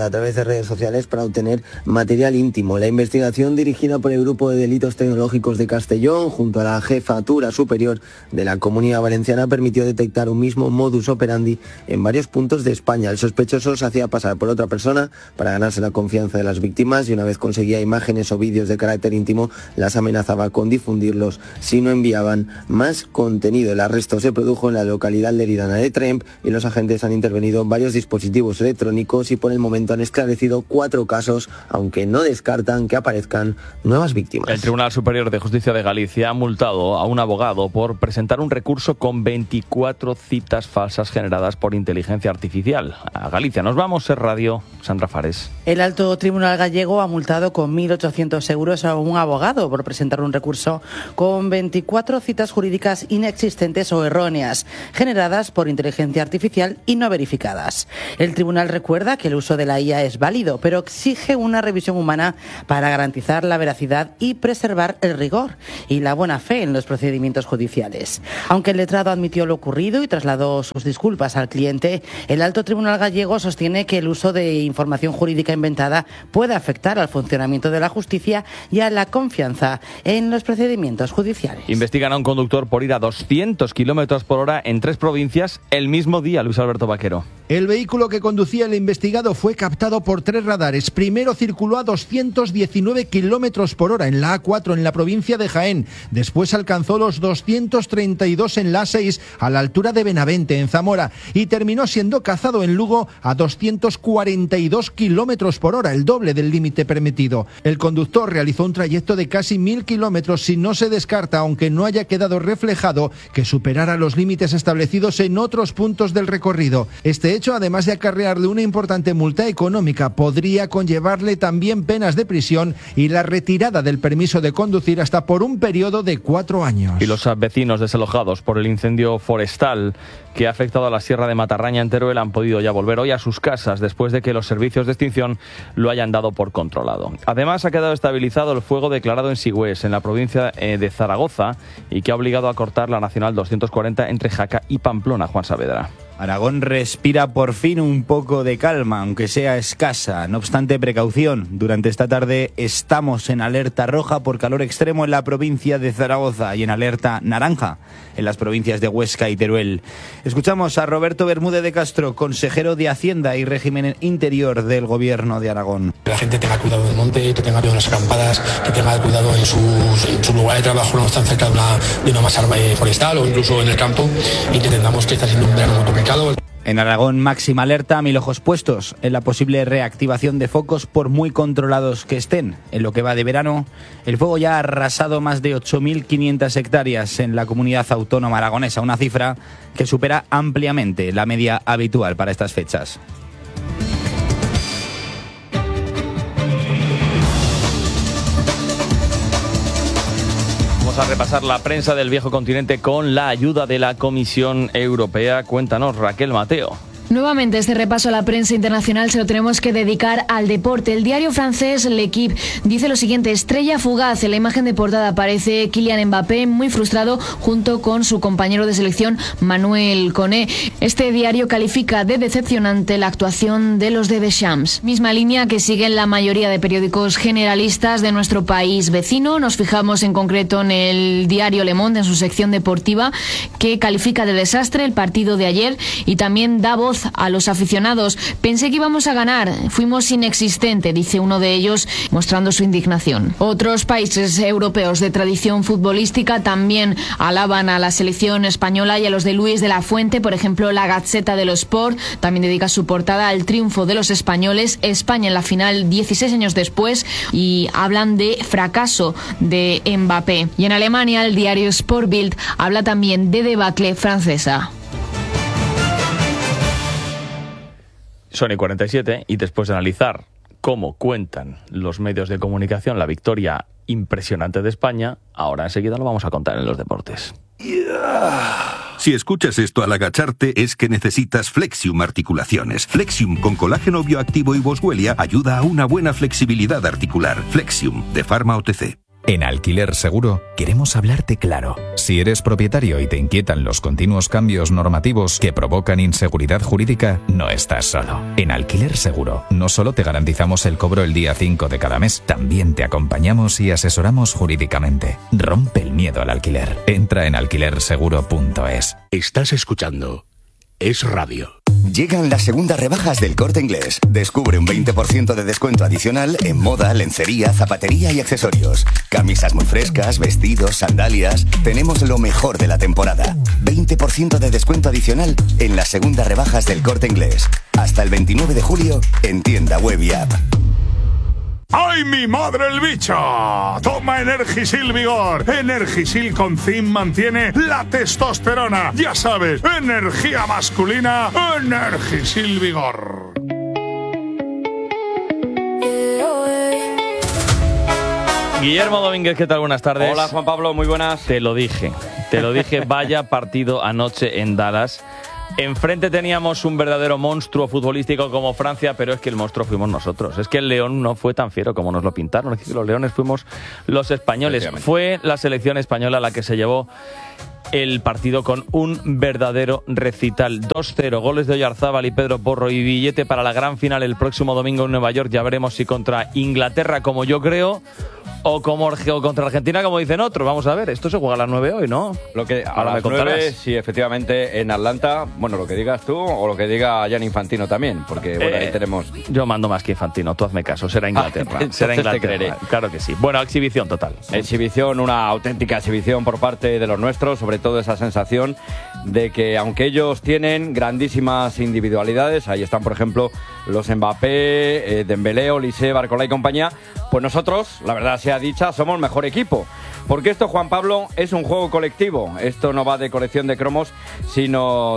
a través de redes sociales para obtener material íntimo. La investigación, dirigida por el Grupo de Delitos Tecnológicos de Castellón, junto a la Jefatura Superior de la Comunidad Valenciana, permitió detectar un mismo modus operandi en varios puntos de España. El sospechoso se hacía pasar por otra persona para ganarse la confianza de las víctimas y una vez conseguía imágenes o vídeos de carácter íntimo, las amenazaba con difundirlos si no enviaban más contenido. El arresto se produjo en la localidad leridana de Tremp y los agentes han intervenido varios dispositivos electrónicos y por el momento han esclarecido cuatro casos, aunque no descartan que aparezcan nuevas víctimas. El Tribunal Superior de Justicia de Galicia ha multado a un abogado por presentar un recurso con veinticuatro citas falsas generadas por inteligencia artificial. A Galicia nos vamos, Ser Radio, Sandra Fares. El Alto Tribunal gallego ha multado con mil ochocientos euros a un abogado por presentar un recurso con veinticuatro citas jurídicas inexistentes o erróneas, generadas por inteligencia artificial y no verificadas. El tribunal recuerda que el uso de la I A es válido, pero exige una revisión humana para garantizar la veracidad y preservar el rigor y la buena fe en los procedimientos judiciales. Aunque el letrado admitió lo ocurrido y trasladó sus disculpas al cliente, el Alto Tribunal gallego sostiene que el uso de información jurídica inventada puede afectar al funcionamiento de la justicia y a la confianza en los procedimientos judiciales. Investigan a un conductor por ir a doscientos kilómetros por hora en tres provincias el mismo día, Luis Alberto Vaquero. El vehículo que conducía el investigado fue captado por tres radares. Primero circuló a doscientos diecinueve kilómetros por hora en la A cuatro en la provincia de Jaén. Después alcanzó los doscientos treinta y dos en la A seis a la altura de Benavente, en Zamora. Y terminó siendo cazado en Lugo a doscientos cuarenta y dos kilómetros por hora, el doble del límite permitido. El conductor realizó un trayecto de casi mil kilómetros si no se descarta, aunque no haya quedado reflejado, que superara los límites establecidos en otros puntos del recorrido. Este hecho, además de acarrearle una importante multa económica, podría conllevarle también penas de prisión y la retirada del permiso de conducir hasta por un periodo de cuatro años. Y los vecinos desalojados por el incendio forestal que ha afectado a la Sierra de Matarraña en Teruel han podido ya volver hoy a sus casas después de que los servicios de extinción lo hayan dado por controlado. Además, ha quedado estabilizado el fuego declarado en Sigüés, en la provincia de Zaragoza, y que ha obligado a cortar la Nacional doscientos cuarenta entre Jaca y Pamplona. Juan Saavedra. Aragón respira por fin un poco de calma, aunque sea escasa. No obstante, precaución. Durante esta tarde estamos en alerta roja por calor extremo en la provincia de Zaragoza y en alerta naranja en las provincias de Huesca y Teruel. Escuchamos a Roberto Bermúdez de Castro, consejero de Hacienda y Régimen Interior del Gobierno de Aragón. Que la gente tenga cuidado del monte, que tenga cuidado en las acampadas, que tenga cuidado en, sus, en su lugar de trabajo, no están cerca de una, de una masa forestal o incluso en el campo, y que entendamos que está siendo un verano muy complicado. En Aragón, máxima alerta, mil ojos puestos en la posible reactivación de focos por muy controlados que estén. En lo que va de verano, el fuego ya ha arrasado más de ocho mil quinientas hectáreas en la comunidad autónoma aragonesa, una cifra que supera ampliamente la media habitual para estas fechas. Vamos a repasar la prensa del viejo continente con la ayuda de la Comisión Europea. Cuéntanos, Raquel Mateo. Nuevamente este repaso a la prensa internacional se lo tenemos que dedicar al deporte. El diario francés L'Equipe dice lo siguiente: estrella fugaz. En la imagen de portada aparece Kylian Mbappé muy frustrado junto con su compañero de selección Manuel Koné. Este diario califica de decepcionante la actuación de los de Deschamps. Misma línea que siguen la mayoría de periódicos generalistas de nuestro país vecino. Nos fijamos en concreto en el diario Le Monde en su sección deportiva, que califica de desastre el partido de ayer y también da voz a los aficionados. Pensé que íbamos a ganar, fuimos inexistente, dice uno de ellos, mostrando su indignación. Otros países europeos de tradición futbolística también alaban a la selección española y a los de Luis de la Fuente. Por ejemplo, la Gazzetta dello Sport también dedica su portada al triunfo de los españoles, España en la final dieciséis años después, y hablan de fracaso de Mbappé. Y en Alemania, el diario Sportbild habla también de debacle francesa. Son y cuarenta y siete, y después de analizar cómo cuentan los medios de comunicación la victoria impresionante de España, ahora enseguida lo vamos a contar en los deportes. Si escuchas esto al agacharte es que necesitas Flexium Articulaciones. Flexium con colágeno bioactivo y Boswellia ayuda a una buena flexibilidad articular. Flexium de Pharma O T C. En Alquiler Seguro queremos hablarte claro. Si eres propietario y te inquietan los continuos cambios normativos que provocan inseguridad jurídica, no estás solo. En Alquiler Seguro no solo te garantizamos el cobro el día cinco de cada mes, también te acompañamos y asesoramos jurídicamente. Rompe el miedo al alquiler. Entra en alquiler seguro punto es. Estás escuchando Es Radio. Llegan las segundas rebajas del Corte Inglés. Descubre un veinte por ciento de descuento adicional en moda, lencería, zapatería y accesorios. Camisas muy frescas, vestidos, sandalias. Tenemos lo mejor de la temporada. veinte por ciento de descuento adicional en las segundas rebajas del Corte Inglés. Hasta el veintinueve de julio en tienda web y app. ¡Ay, mi madre el bicho! Toma Energisil Vigor. Energisil con zinc mantiene la testosterona. Ya sabes, energía masculina, Energisil Vigor. Guillermo Domínguez, ¿qué tal? Buenas tardes. Hola, Juan Pablo, muy buenas. Te lo dije, te lo dije, vaya partido anoche en Dallas. Enfrente teníamos un verdadero monstruo futbolístico como Francia, pero es que el monstruo fuimos nosotros. Es que el león no fue tan fiero como nos lo pintaron. Es que los leones fuimos los españoles. Fue la selección española la que se llevó el partido con un verdadero recital. dos cero, goles de Oyarzábal y Pedro Porro y billete para la gran final el próximo domingo en Nueva York. Ya veremos si contra Inglaterra, como yo creo, o como o contra Argentina, como dicen otros. Vamos a ver, esto se juega a las nueve hoy, ¿no? Lo que, a Ahora las me contarás. nueve, sí, efectivamente, en Atlanta, bueno, lo que digas tú o lo que diga Gianni Infantino también, porque bueno, Eh, ahí tenemos... Yo mando más que Infantino, tú hazme caso, será Inglaterra. Ah, será entonces te Inglaterra, creeré. claro que sí. Bueno, exhibición total. Exhibición, una auténtica exhibición por parte de los nuestros, sobre todo esa sensación de que aunque ellos tienen grandísimas individualidades, ahí están por ejemplo los Mbappé, eh, Dembélé, Olise, Barcola y compañía, pues nosotros, la verdad sea dicha, somos mejor equipo. Porque esto, Juan Pablo, es un juego colectivo. Esto no va de colección de cromos, sino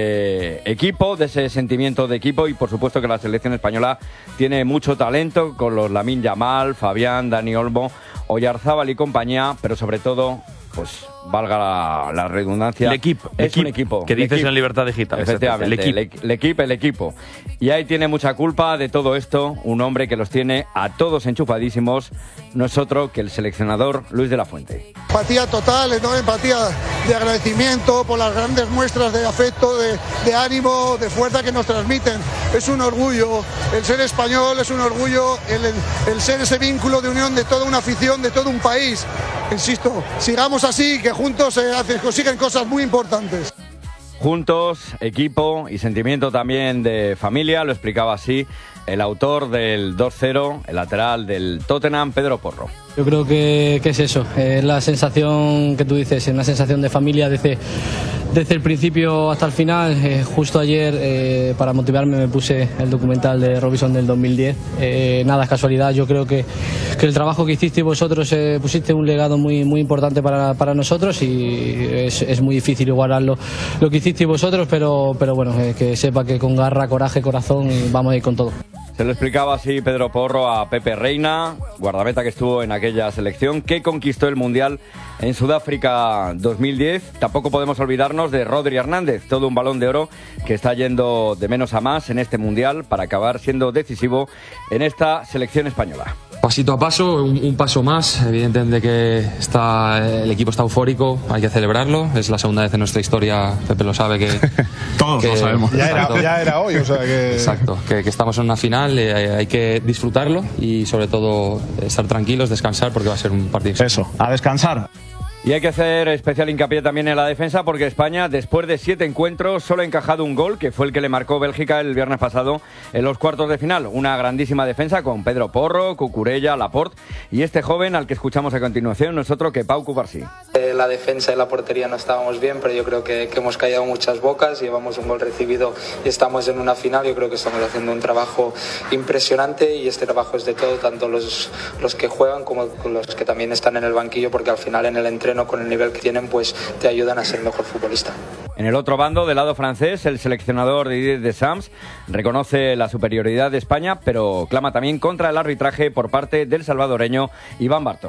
de equipo, de ese sentimiento de equipo. Y por supuesto que la selección española tiene mucho talento con los Lamine Yamal, Fabián, Dani Olmo, Oyarzábal y compañía, pero sobre todo, pues valga la, la redundancia, El equipo, es equipo, un equipo. que dices L'Equipe. en Libertad Digital. Efectivamente, El equipo. el equipo. El equipo, el equipo. Y ahí tiene mucha culpa de todo esto un hombre que los tiene a todos enchufadísimos, no es otro que el seleccionador Luis de la Fuente. Empatía total, enorme empatía de agradecimiento por las grandes muestras de afecto, de, de ánimo, de fuerza que nos transmiten. Es un orgullo, el ser español es un orgullo, el, el ser ese vínculo de unión de toda una afición, de todo un país. Insisto, sigamos así, que juntos se hacen, consiguen cosas muy importantes. Juntos, equipo y sentimiento también de familia, lo explicaba así el autor del dos cero, el lateral del Tottenham, Pedro Porro. Yo creo que, que es eso, es la sensación que tú dices, es una sensación de familia desde, desde el principio hasta el final. Eh, justo ayer, eh, para motivarme, me puse el documental de Robinson del dos mil diez. Eh, nada es casualidad, yo creo que, que el trabajo que hicisteis vosotros, eh, pusiste un legado muy, muy importante para, para nosotros y es, es muy difícil igualarlo lo que hicisteis vosotros, pero, pero bueno, eh, que sepa que con garra, coraje, corazón y vamos a ir con todo. Se lo explicaba así Pedro Porro a Pepe Reina, guardameta que estuvo en aquella selección que conquistó el Mundial en Sudáfrica dos mil diez. Tampoco podemos olvidarnos de Rodri Hernández, todo un balón de oro que está yendo de menos a más en este Mundial para acabar siendo decisivo en esta selección española. Pasito a paso, un, un paso más. Evidentemente que está, el equipo está eufórico, hay que celebrarlo. Es la segunda vez en nuestra historia, Pepe lo sabe que... Todos que, lo sabemos. Ya era, ya era hoy, o sea que... Exacto, que, que estamos en una final, eh, hay que disfrutarlo y sobre todo estar tranquilos, descansar porque va a ser un partido. Eso, a descansar. Y hay que hacer especial hincapié también en la defensa porque España, después de siete encuentros, solo ha encajado un gol, que fue el que le marcó Bélgica el viernes pasado en los cuartos de final. Una grandísima defensa con Pedro Porro, Cucurella, Laporte y este joven al que escuchamos a continuación, no es otro que Pau Cubarsí. Eh, la defensa y la portería no estábamos bien, pero yo creo que, que hemos callado muchas bocas, llevamos un gol recibido y estamos en una final. Yo creo que estamos haciendo un trabajo impresionante y este trabajo es de todo, tanto los, los que juegan como los que también están en el banquillo, porque al final en el entreno con el nivel que tienen pues te ayudan a ser mejor futbolista. En el otro bando, del lado francés, el seleccionador Didier Deschamps reconoce la superioridad de España, pero clama también contra el arbitraje por parte del salvadoreño Iván Bartón.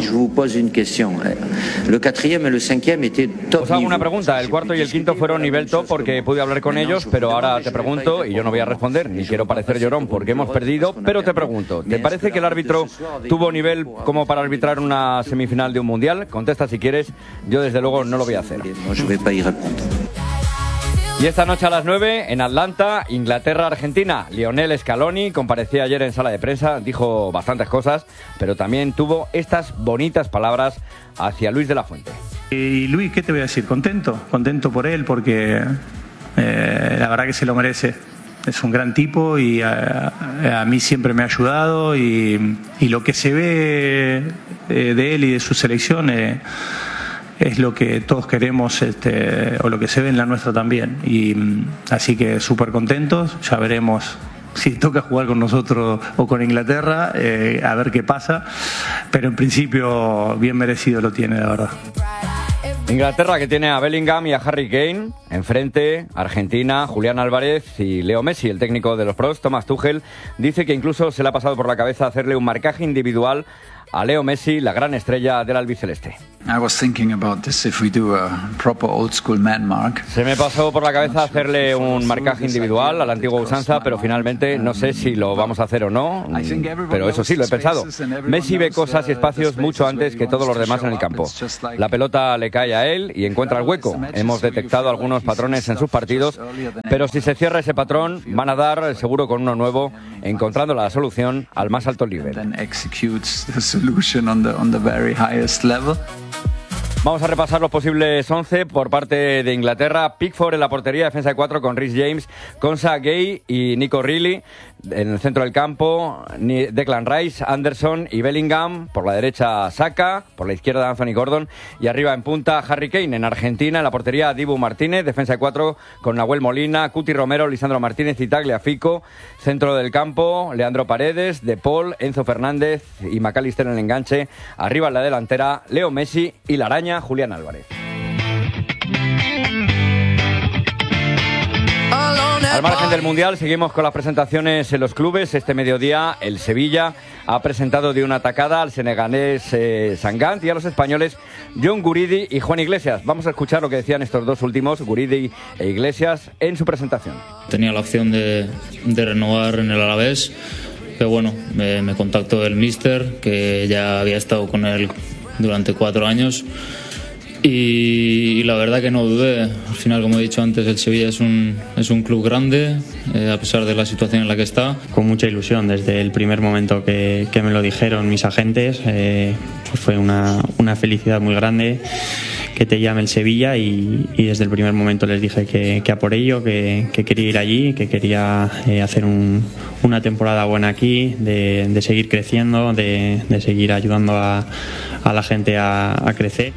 Os hago una pregunta. El cuarto y el quinto fueron nivel top porque pude hablar con ellos, pero ahora te pregunto, y yo no voy a responder, ni quiero parecer llorón porque hemos perdido, pero te pregunto, ¿te parece que el árbitro tuvo nivel como para arbitrar una semifinal de un mundial? Contesta si quieres, yo desde luego no lo voy a hacer. Y esta noche a las nueve, en Atlanta, Inglaterra-Argentina, Lionel Scaloni comparecía ayer en sala de prensa, dijo bastantes cosas, pero también tuvo estas bonitas palabras hacia Luis de la Fuente. Y Luis, ¿qué te voy a decir? Contento, contento por él porque eh, la verdad que se lo merece. Es un gran tipo y a, a mí siempre me ha ayudado y, y lo que se ve de, de él y de su selección eh, es lo que todos queremos, este, o lo que se ve en la nuestra también. Y así que súper contentos, ya veremos si toca jugar con nosotros o con Inglaterra, eh, a ver qué pasa, pero en principio bien merecido lo tiene, la verdad. Inglaterra, que tiene a Bellingham y a Harry Kane, enfrente Argentina, Julián Álvarez y Leo Messi. El técnico de los pros, Thomas Tuchel, dice que incluso se le ha pasado por la cabeza hacerle un marcaje individual a Leo Messi, la gran estrella del albiceleste. I was thinking about this if we do a proper old school man mark. Se me pasó por la cabeza hacerle un marcaje individual a la antigua usanza, pero finalmente no sé si lo vamos a hacer o no. Pero eso sí, lo he pensado. Messi ve cosas y espacios mucho antes que todos los demás en el campo. La pelota le cae a él y encuentra el hueco. Hemos detectado algunos patrones en sus partidos, pero si se cierra ese patrón, van a dar seguro con uno nuevo, encontrando la solución al más alto nivel. Vamos a repasar los posibles once por parte de Inglaterra. Pickford en la portería, defensa de cuatro con Reece James, Konsa, Gay y Nico Reilly. En el centro del campo, Declan Rice, Anderson y Bellingham. Por la derecha, Saka. Por la izquierda, Anthony Gordon. Y arriba en punta, Harry Kane. En Argentina, en la portería, Dibu Martínez. Defensa de cuatro con Nahuel Molina, Cuti Romero, Lisandro Martínez y Tagliafico. Centro del campo, Leandro Paredes, De Paul, Enzo Fernández y McAllister en el enganche. Arriba en la delantera, Leo Messi y la araña, Julián Álvarez. Al margen del Mundial, seguimos con las presentaciones en los clubes. Este mediodía, el Sevilla ha presentado de una atacada al senegalés eh, Sangant y a los españoles John Guridi y Juan Iglesias. Vamos a escuchar lo que decían estos dos últimos, Guridi e Iglesias, en su presentación. Tenía la opción de, de renovar en el Alavés, pero bueno, me, me contactó el míster, que ya había estado con él durante cuatro años. Y, y la verdad que no dudé. Al final, como he dicho antes, el Sevilla es un, es un club grande, eh, a pesar de la situación en la que está. Con mucha ilusión, desde el primer momento que, que me lo dijeron mis agentes, eh, pues fue una, una felicidad muy grande que te llame el Sevilla y, y desde el primer momento les dije que, que a por ello, que, que quería ir allí, que quería eh, hacer un, una temporada buena aquí, de, de seguir creciendo, de, de seguir ayudando a, a la gente a, a crecer.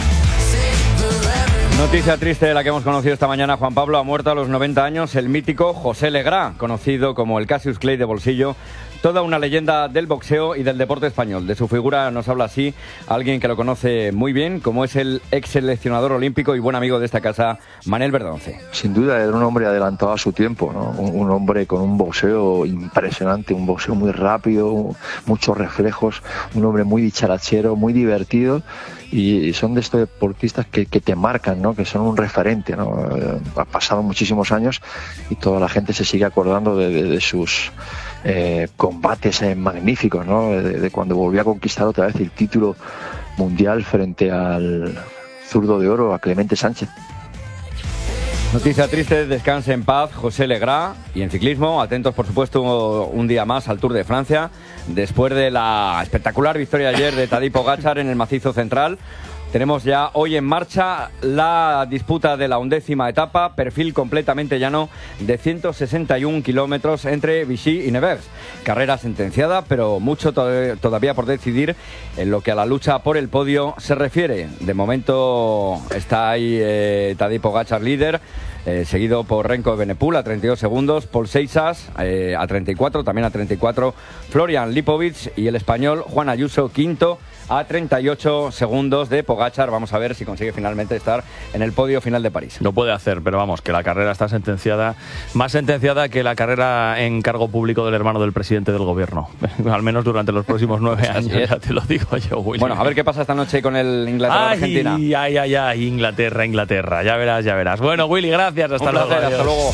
Noticia triste de la que hemos conocido esta mañana. Juan Pablo ha muerto a los noventa años. El mítico José Legrá, conocido como el Cassius Clay de bolsillo, toda una leyenda del boxeo y del deporte español. De su figura nos habla así alguien que lo conoce muy bien, como es el ex seleccionador olímpico y buen amigo de esta casa, Manel Verdonce. Sin duda era un hombre adelantado a su tiempo, ¿no? un, un hombre con un boxeo impresionante, un boxeo muy rápido, muchos reflejos, un hombre muy dicharachero, muy divertido. Y son de estos deportistas que, que te marcan, ¿no? Que son un referente, ¿no? Eh, ha pasado muchísimos años y toda la gente se sigue acordando de, de, de sus eh, combates eh, magníficos, ¿no? De, de cuando volvió a conquistar otra vez el título mundial frente al zurdo de oro, a Clemente Sánchez. Noticia triste, descanse en paz José Legrá. Y en ciclismo, atentos por supuesto un día más al Tour de Francia, después de la espectacular victoria ayer de Tadej Pogačar en el macizo central. Tenemos ya hoy en marcha la disputa de la undécima etapa, perfil completamente llano de ciento sesenta y un kilómetros entre Vichy y Nevers. Carrera sentenciada, pero mucho to- todavía por decidir en lo que a la lucha por el podio se refiere. De momento está ahí eh, Tadej Pogačar líder, eh, seguido por Renko Evenepoel a treinta y dos segundos, Paul Seixas eh, a treinta y cuatro, también a treinta y cuatro, Florian Lipovic y el español Juan Ayuso quinto a treinta y ocho segundos de Pogačar. Vamos a ver si consigue finalmente estar en el podio final de París. Lo puede hacer, pero vamos, que la carrera está sentenciada, más sentenciada que la carrera en cargo público del hermano del presidente del gobierno, al menos durante los próximos nueve años, ya te lo digo yo, Willy. Bueno, a ver qué pasa esta noche con el Inglaterra-Argentina. Ay, ay, ay, ay, Inglaterra, Inglaterra, ya verás, ya verás. Bueno, Willy, gracias, hasta Un luego. placer, hasta luego.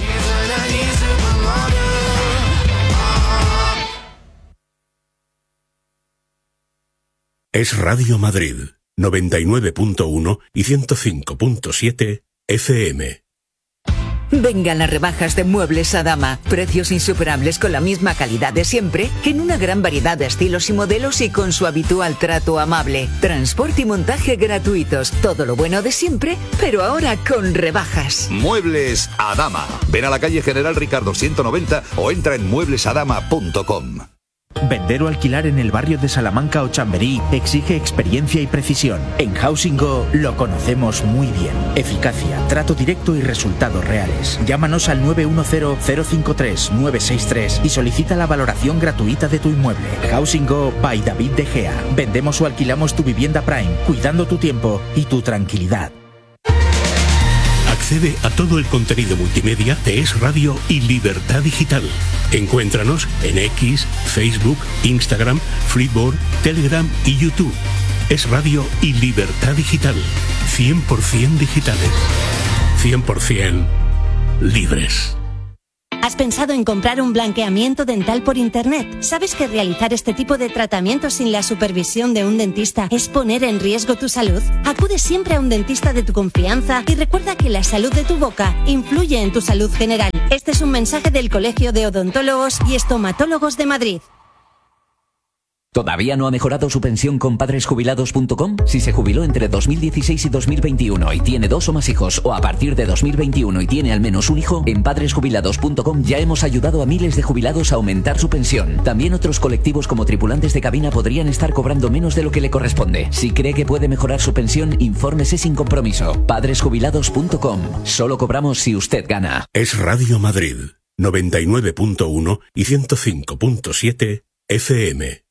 Es Radio Madrid, noventa y nueve punto uno y ciento cinco punto siete F M. Vengan las rebajas de Muebles Adama. Precios insuperables con la misma calidad de siempre, en una gran variedad de estilos y modelos y con su habitual trato amable. Transporte y montaje gratuitos. Todo lo bueno de siempre, pero ahora con rebajas. Muebles Adama. Ven a la calle General Ricardo ciento noventa o entra en muebles adama punto com. Vender o alquilar en el barrio de Salamanca o Chamberí exige experiencia y precisión. En Housing Go lo conocemos muy bien. Eficacia, trato directo y resultados reales. Llámanos al nueve uno cero, cero cinco tres, nueve seis tres y solicita la valoración gratuita de tu inmueble. Housing Go by David De Gea. Vendemos o alquilamos tu vivienda Prime, cuidando tu tiempo y tu tranquilidad. Accede a todo el contenido multimedia de Es Radio y Libertad Digital. Encuéntranos en X, Facebook, Instagram, Flipboard, Telegram y YouTube. Es Radio y Libertad Digital. cien por ciento digitales. cien por ciento libres. ¿Has pensado en comprar un blanqueamiento dental por internet? ¿Sabes que realizar este tipo de tratamientos sin la supervisión de un dentista es poner en riesgo tu salud? Acude siempre a un dentista de tu confianza y recuerda que la salud de tu boca influye en tu salud general. Este es un mensaje del Colegio de Odontólogos y Estomatólogos de Madrid. ¿Todavía no ha mejorado su pensión con padres jubilados punto com? Si se jubiló entre dos mil dieciséis y dos mil veintiuno y tiene dos o más hijos, o a partir de dos mil veintiuno y tiene al menos un hijo, en padres jubilados punto com ya hemos ayudado a miles de jubilados a aumentar su pensión. También otros colectivos como tripulantes de cabina podrían estar cobrando menos de lo que le corresponde. Si cree que puede mejorar su pensión, infórmese sin compromiso. padres jubilados punto com. Solo cobramos si usted gana. Es Radio Madrid, noventa y nueve punto uno y ciento cinco punto siete F M.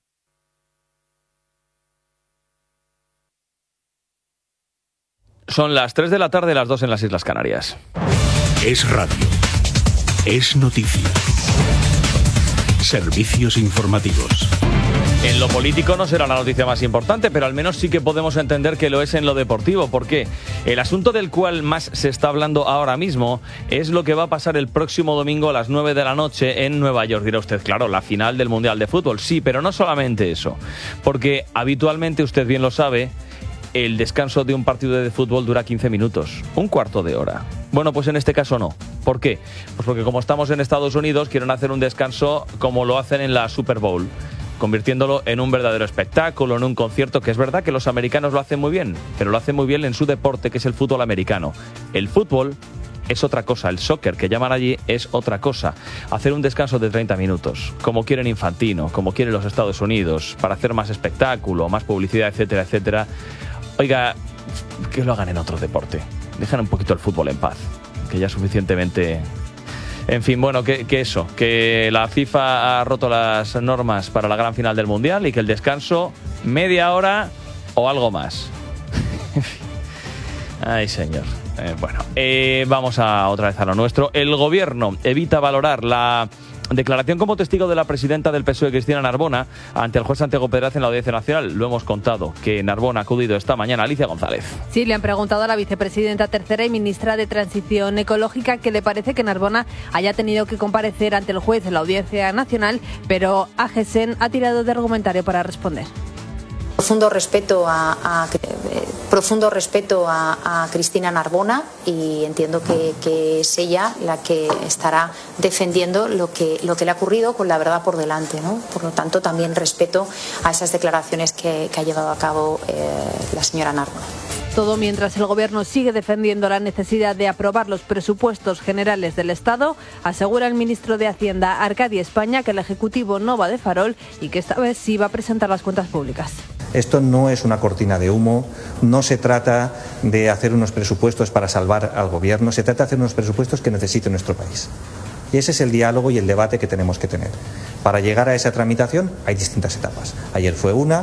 Son las tres de la tarde, las dos en las Islas Canarias. Es radio. Es noticia. Servicios informativos. En lo político no será la noticia más importante, pero al menos sí que podemos entender que lo es en lo deportivo. ¿Por qué? El asunto del cual más se está hablando ahora mismo es lo que va a pasar el próximo domingo a las nueve de la noche en Nueva York. Dirá usted, claro, la final del Mundial de Fútbol. Sí, pero no solamente eso. Porque habitualmente, usted bien lo sabe, el descanso de un partido de fútbol dura quince minutos, un cuarto de hora. Bueno, pues en este caso no. ¿Por qué? Pues porque como estamos en Estados Unidos, quieren hacer un descanso como lo hacen en la Super Bowl, convirtiéndolo en un verdadero espectáculo, en un concierto, que es verdad que los americanos lo hacen muy bien, pero lo hacen muy bien en su deporte, que es el fútbol americano. El fútbol es otra cosa, el soccer que llaman allí es otra cosa. Hacer un descanso de treinta minutos, como quieren Infantino, como quieren los Estados Unidos, para hacer más espectáculo, más publicidad, etcétera, etcétera. Oiga, que lo hagan en otro deporte. Dejan un poquito el fútbol en paz, que ya suficientemente... En fin, bueno, que, que eso, que la FIFA ha roto las normas para la gran final del Mundial y que el descanso, media hora o algo más. Ay, señor. Eh, bueno, eh, vamos a otra vez a lo nuestro. El gobierno evita valorar la declaración como testigo de la presidenta del P S O E, Cristina Narbona, ante el juez Santiago Pedraz en la Audiencia Nacional. Lo hemos contado, que Narbona ha acudido esta mañana. Alicia González. Sí, le han preguntado a la vicepresidenta tercera y ministra de Transición Ecológica que le parece que Narbona haya tenido que comparecer ante el juez en la Audiencia Nacional, pero A G S E N ha tirado de argumentario para responder. Profundo respeto a, a eh, profundo respeto a, a Cristina Narbona y entiendo que, que es ella la que estará defendiendo lo que lo que le ha ocurrido con la verdad por delante, ¿no? Por lo tanto, también respeto a esas declaraciones que, que ha llevado a cabo eh, la señora Narbona. Todo mientras el Gobierno sigue defendiendo la necesidad de aprobar los presupuestos generales del Estado. Asegura el ministro de Hacienda, Arcadi España, que el Ejecutivo no va de farol y que esta vez sí va a presentar las cuentas públicas. Esto no es una cortina de humo, no se trata de hacer unos presupuestos para salvar al Gobierno, se trata de hacer unos presupuestos que necesite nuestro país. Y ese es el diálogo y el debate que tenemos que tener. Para llegar a esa tramitación hay distintas etapas. Ayer fue una,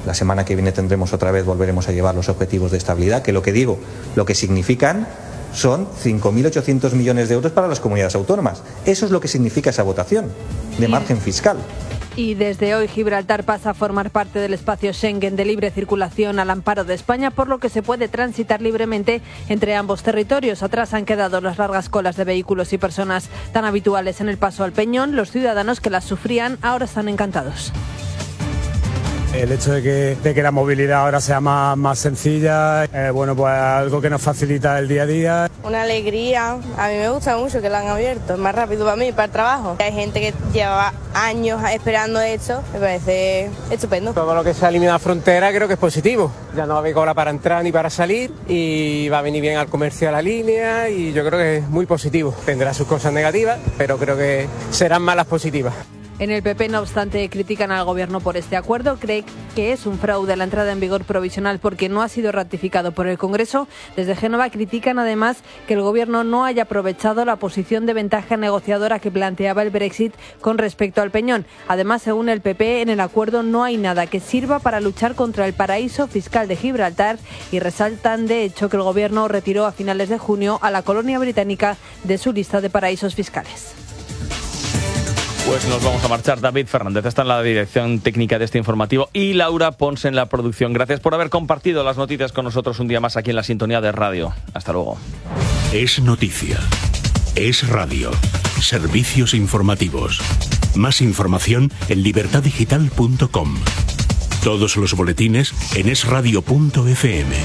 La semana que viene tendremos otra vez, volveremos a llevar los objetivos de estabilidad, que lo que digo, lo que significan son cinco mil ochocientos millones de euros para las comunidades autónomas. Eso es lo que significa esa votación de margen fiscal. Y desde hoy Gibraltar pasa a formar parte del espacio Schengen de libre circulación al amparo de España, por lo que se puede transitar libremente entre ambos territorios. Atrás han quedado las largas colas de vehículos y personas tan habituales en el paso al Peñón. Los ciudadanos que las sufrían ahora están encantados. El hecho de que, de que la movilidad ahora sea más, más sencilla, eh, bueno, pues algo que nos facilita el día a día. Una alegría, a mí me gusta mucho que lo han abierto, es más rápido para mí, para el trabajo. Hay gente que lleva años esperando esto, me parece estupendo. Todo lo que se ha eliminado la frontera creo que es positivo, ya no va a haber cola para entrar ni para salir y va a venir bien al comercio a la línea y yo creo que es muy positivo. Tendrá sus cosas negativas, pero creo que serán más las positivas. En el P P, no obstante, critican al Gobierno por este acuerdo. Cree que es un fraude la entrada en vigor provisional porque no ha sido ratificado por el Congreso. Desde Génova critican además que el Gobierno no haya aprovechado la posición de ventaja negociadora que planteaba el Brexit con respecto al Peñón. Además, según el P P, en el acuerdo no hay nada que sirva para luchar contra el paraíso fiscal de Gibraltar y resaltan, de hecho, que el Gobierno retiró a finales de junio a la colonia británica de su lista de paraísos fiscales. Pues nos vamos a marchar. David Fernández está en la dirección técnica de este informativo y Laura Pons en la producción. Gracias por haber compartido las noticias con nosotros un día más aquí en la sintonía de radio. Hasta luego. Es noticia. Es radio. Servicios informativos. Más información en libertad digital punto com. Todos los boletines en es radio punto efe eme.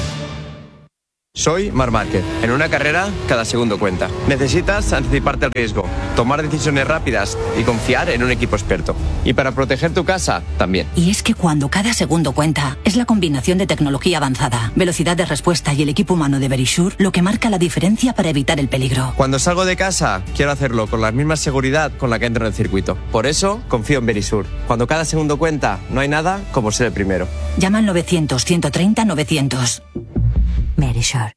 Soy Marc Márquez. En una carrera, cada segundo cuenta. Necesitas anticiparte al riesgo, tomar decisiones rápidas y confiar en un equipo experto. Y para proteger tu casa, también. Y es que cuando cada segundo cuenta, es la combinación de tecnología avanzada, velocidad de respuesta y el equipo humano de Verisure lo que marca la diferencia para evitar el peligro. Cuando salgo de casa, quiero hacerlo con la misma seguridad con la que entro en el circuito. Por eso, confío en Verisure. Cuando cada segundo cuenta, no hay nada como ser el primero. Llama al novecientos, ciento treinta, novecientos. Verisure.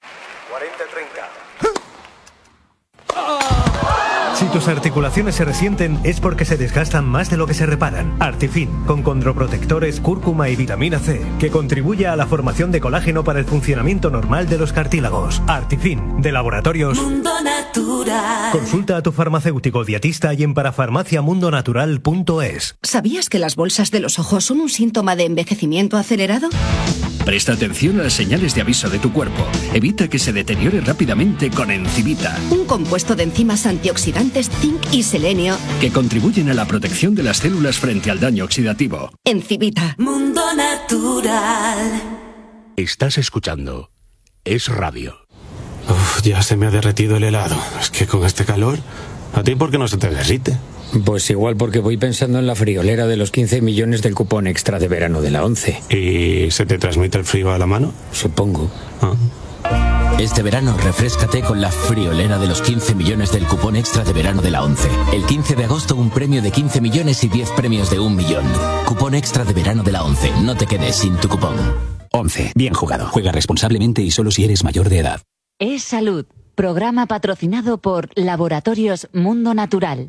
Si tus articulaciones se resienten es porque se desgastan más de lo que se reparan. Artifin, con condroprotectores, cúrcuma y vitamina C, que contribuye a la formación de colágeno para el funcionamiento normal de los cartílagos. Artifin, de Laboratorios Mundo Natural. Consulta a tu farmacéutico dietista y en parafarmacia mundo natural punto es. ¿Sabías que las bolsas de los ojos son un síntoma de envejecimiento acelerado? Presta atención a las señales de aviso de tu cuerpo. Evita que se deteriore rápidamente con Encivita, Un compuesto de enzimas antioxidantes, zinc y selenio. que contribuyen a la protección de las células frente al daño oxidativo. Encivita. Mundo Natural. Estás escuchando Es Radio. Uf, ya se me ha derretido el helado. Es que con este calor, ¿a ti por qué no se te derrite? Pues igual porque voy pensando en la friolera de los quince millones del cupón extra de verano de la ONCE. ¿Y se te transmite el frío a la mano? Supongo. Ah. Este verano refréscate con la friolera de los quince millones del cupón extra de verano de la ONCE. El quince de agosto un premio de quince millones y diez premios de un millón. Cupón extra de verano de la ONCE. No te quedes sin tu cupón. ONCE. Bien jugado. Juega responsablemente y solo si eres mayor de edad. Es Salud. Programa patrocinado por Laboratorios Mundo Natural.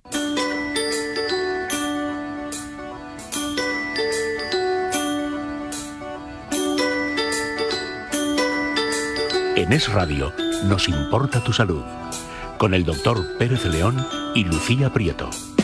En Es Radio nos importa tu salud. Con el doctor Pérez León y Lucía Prieto.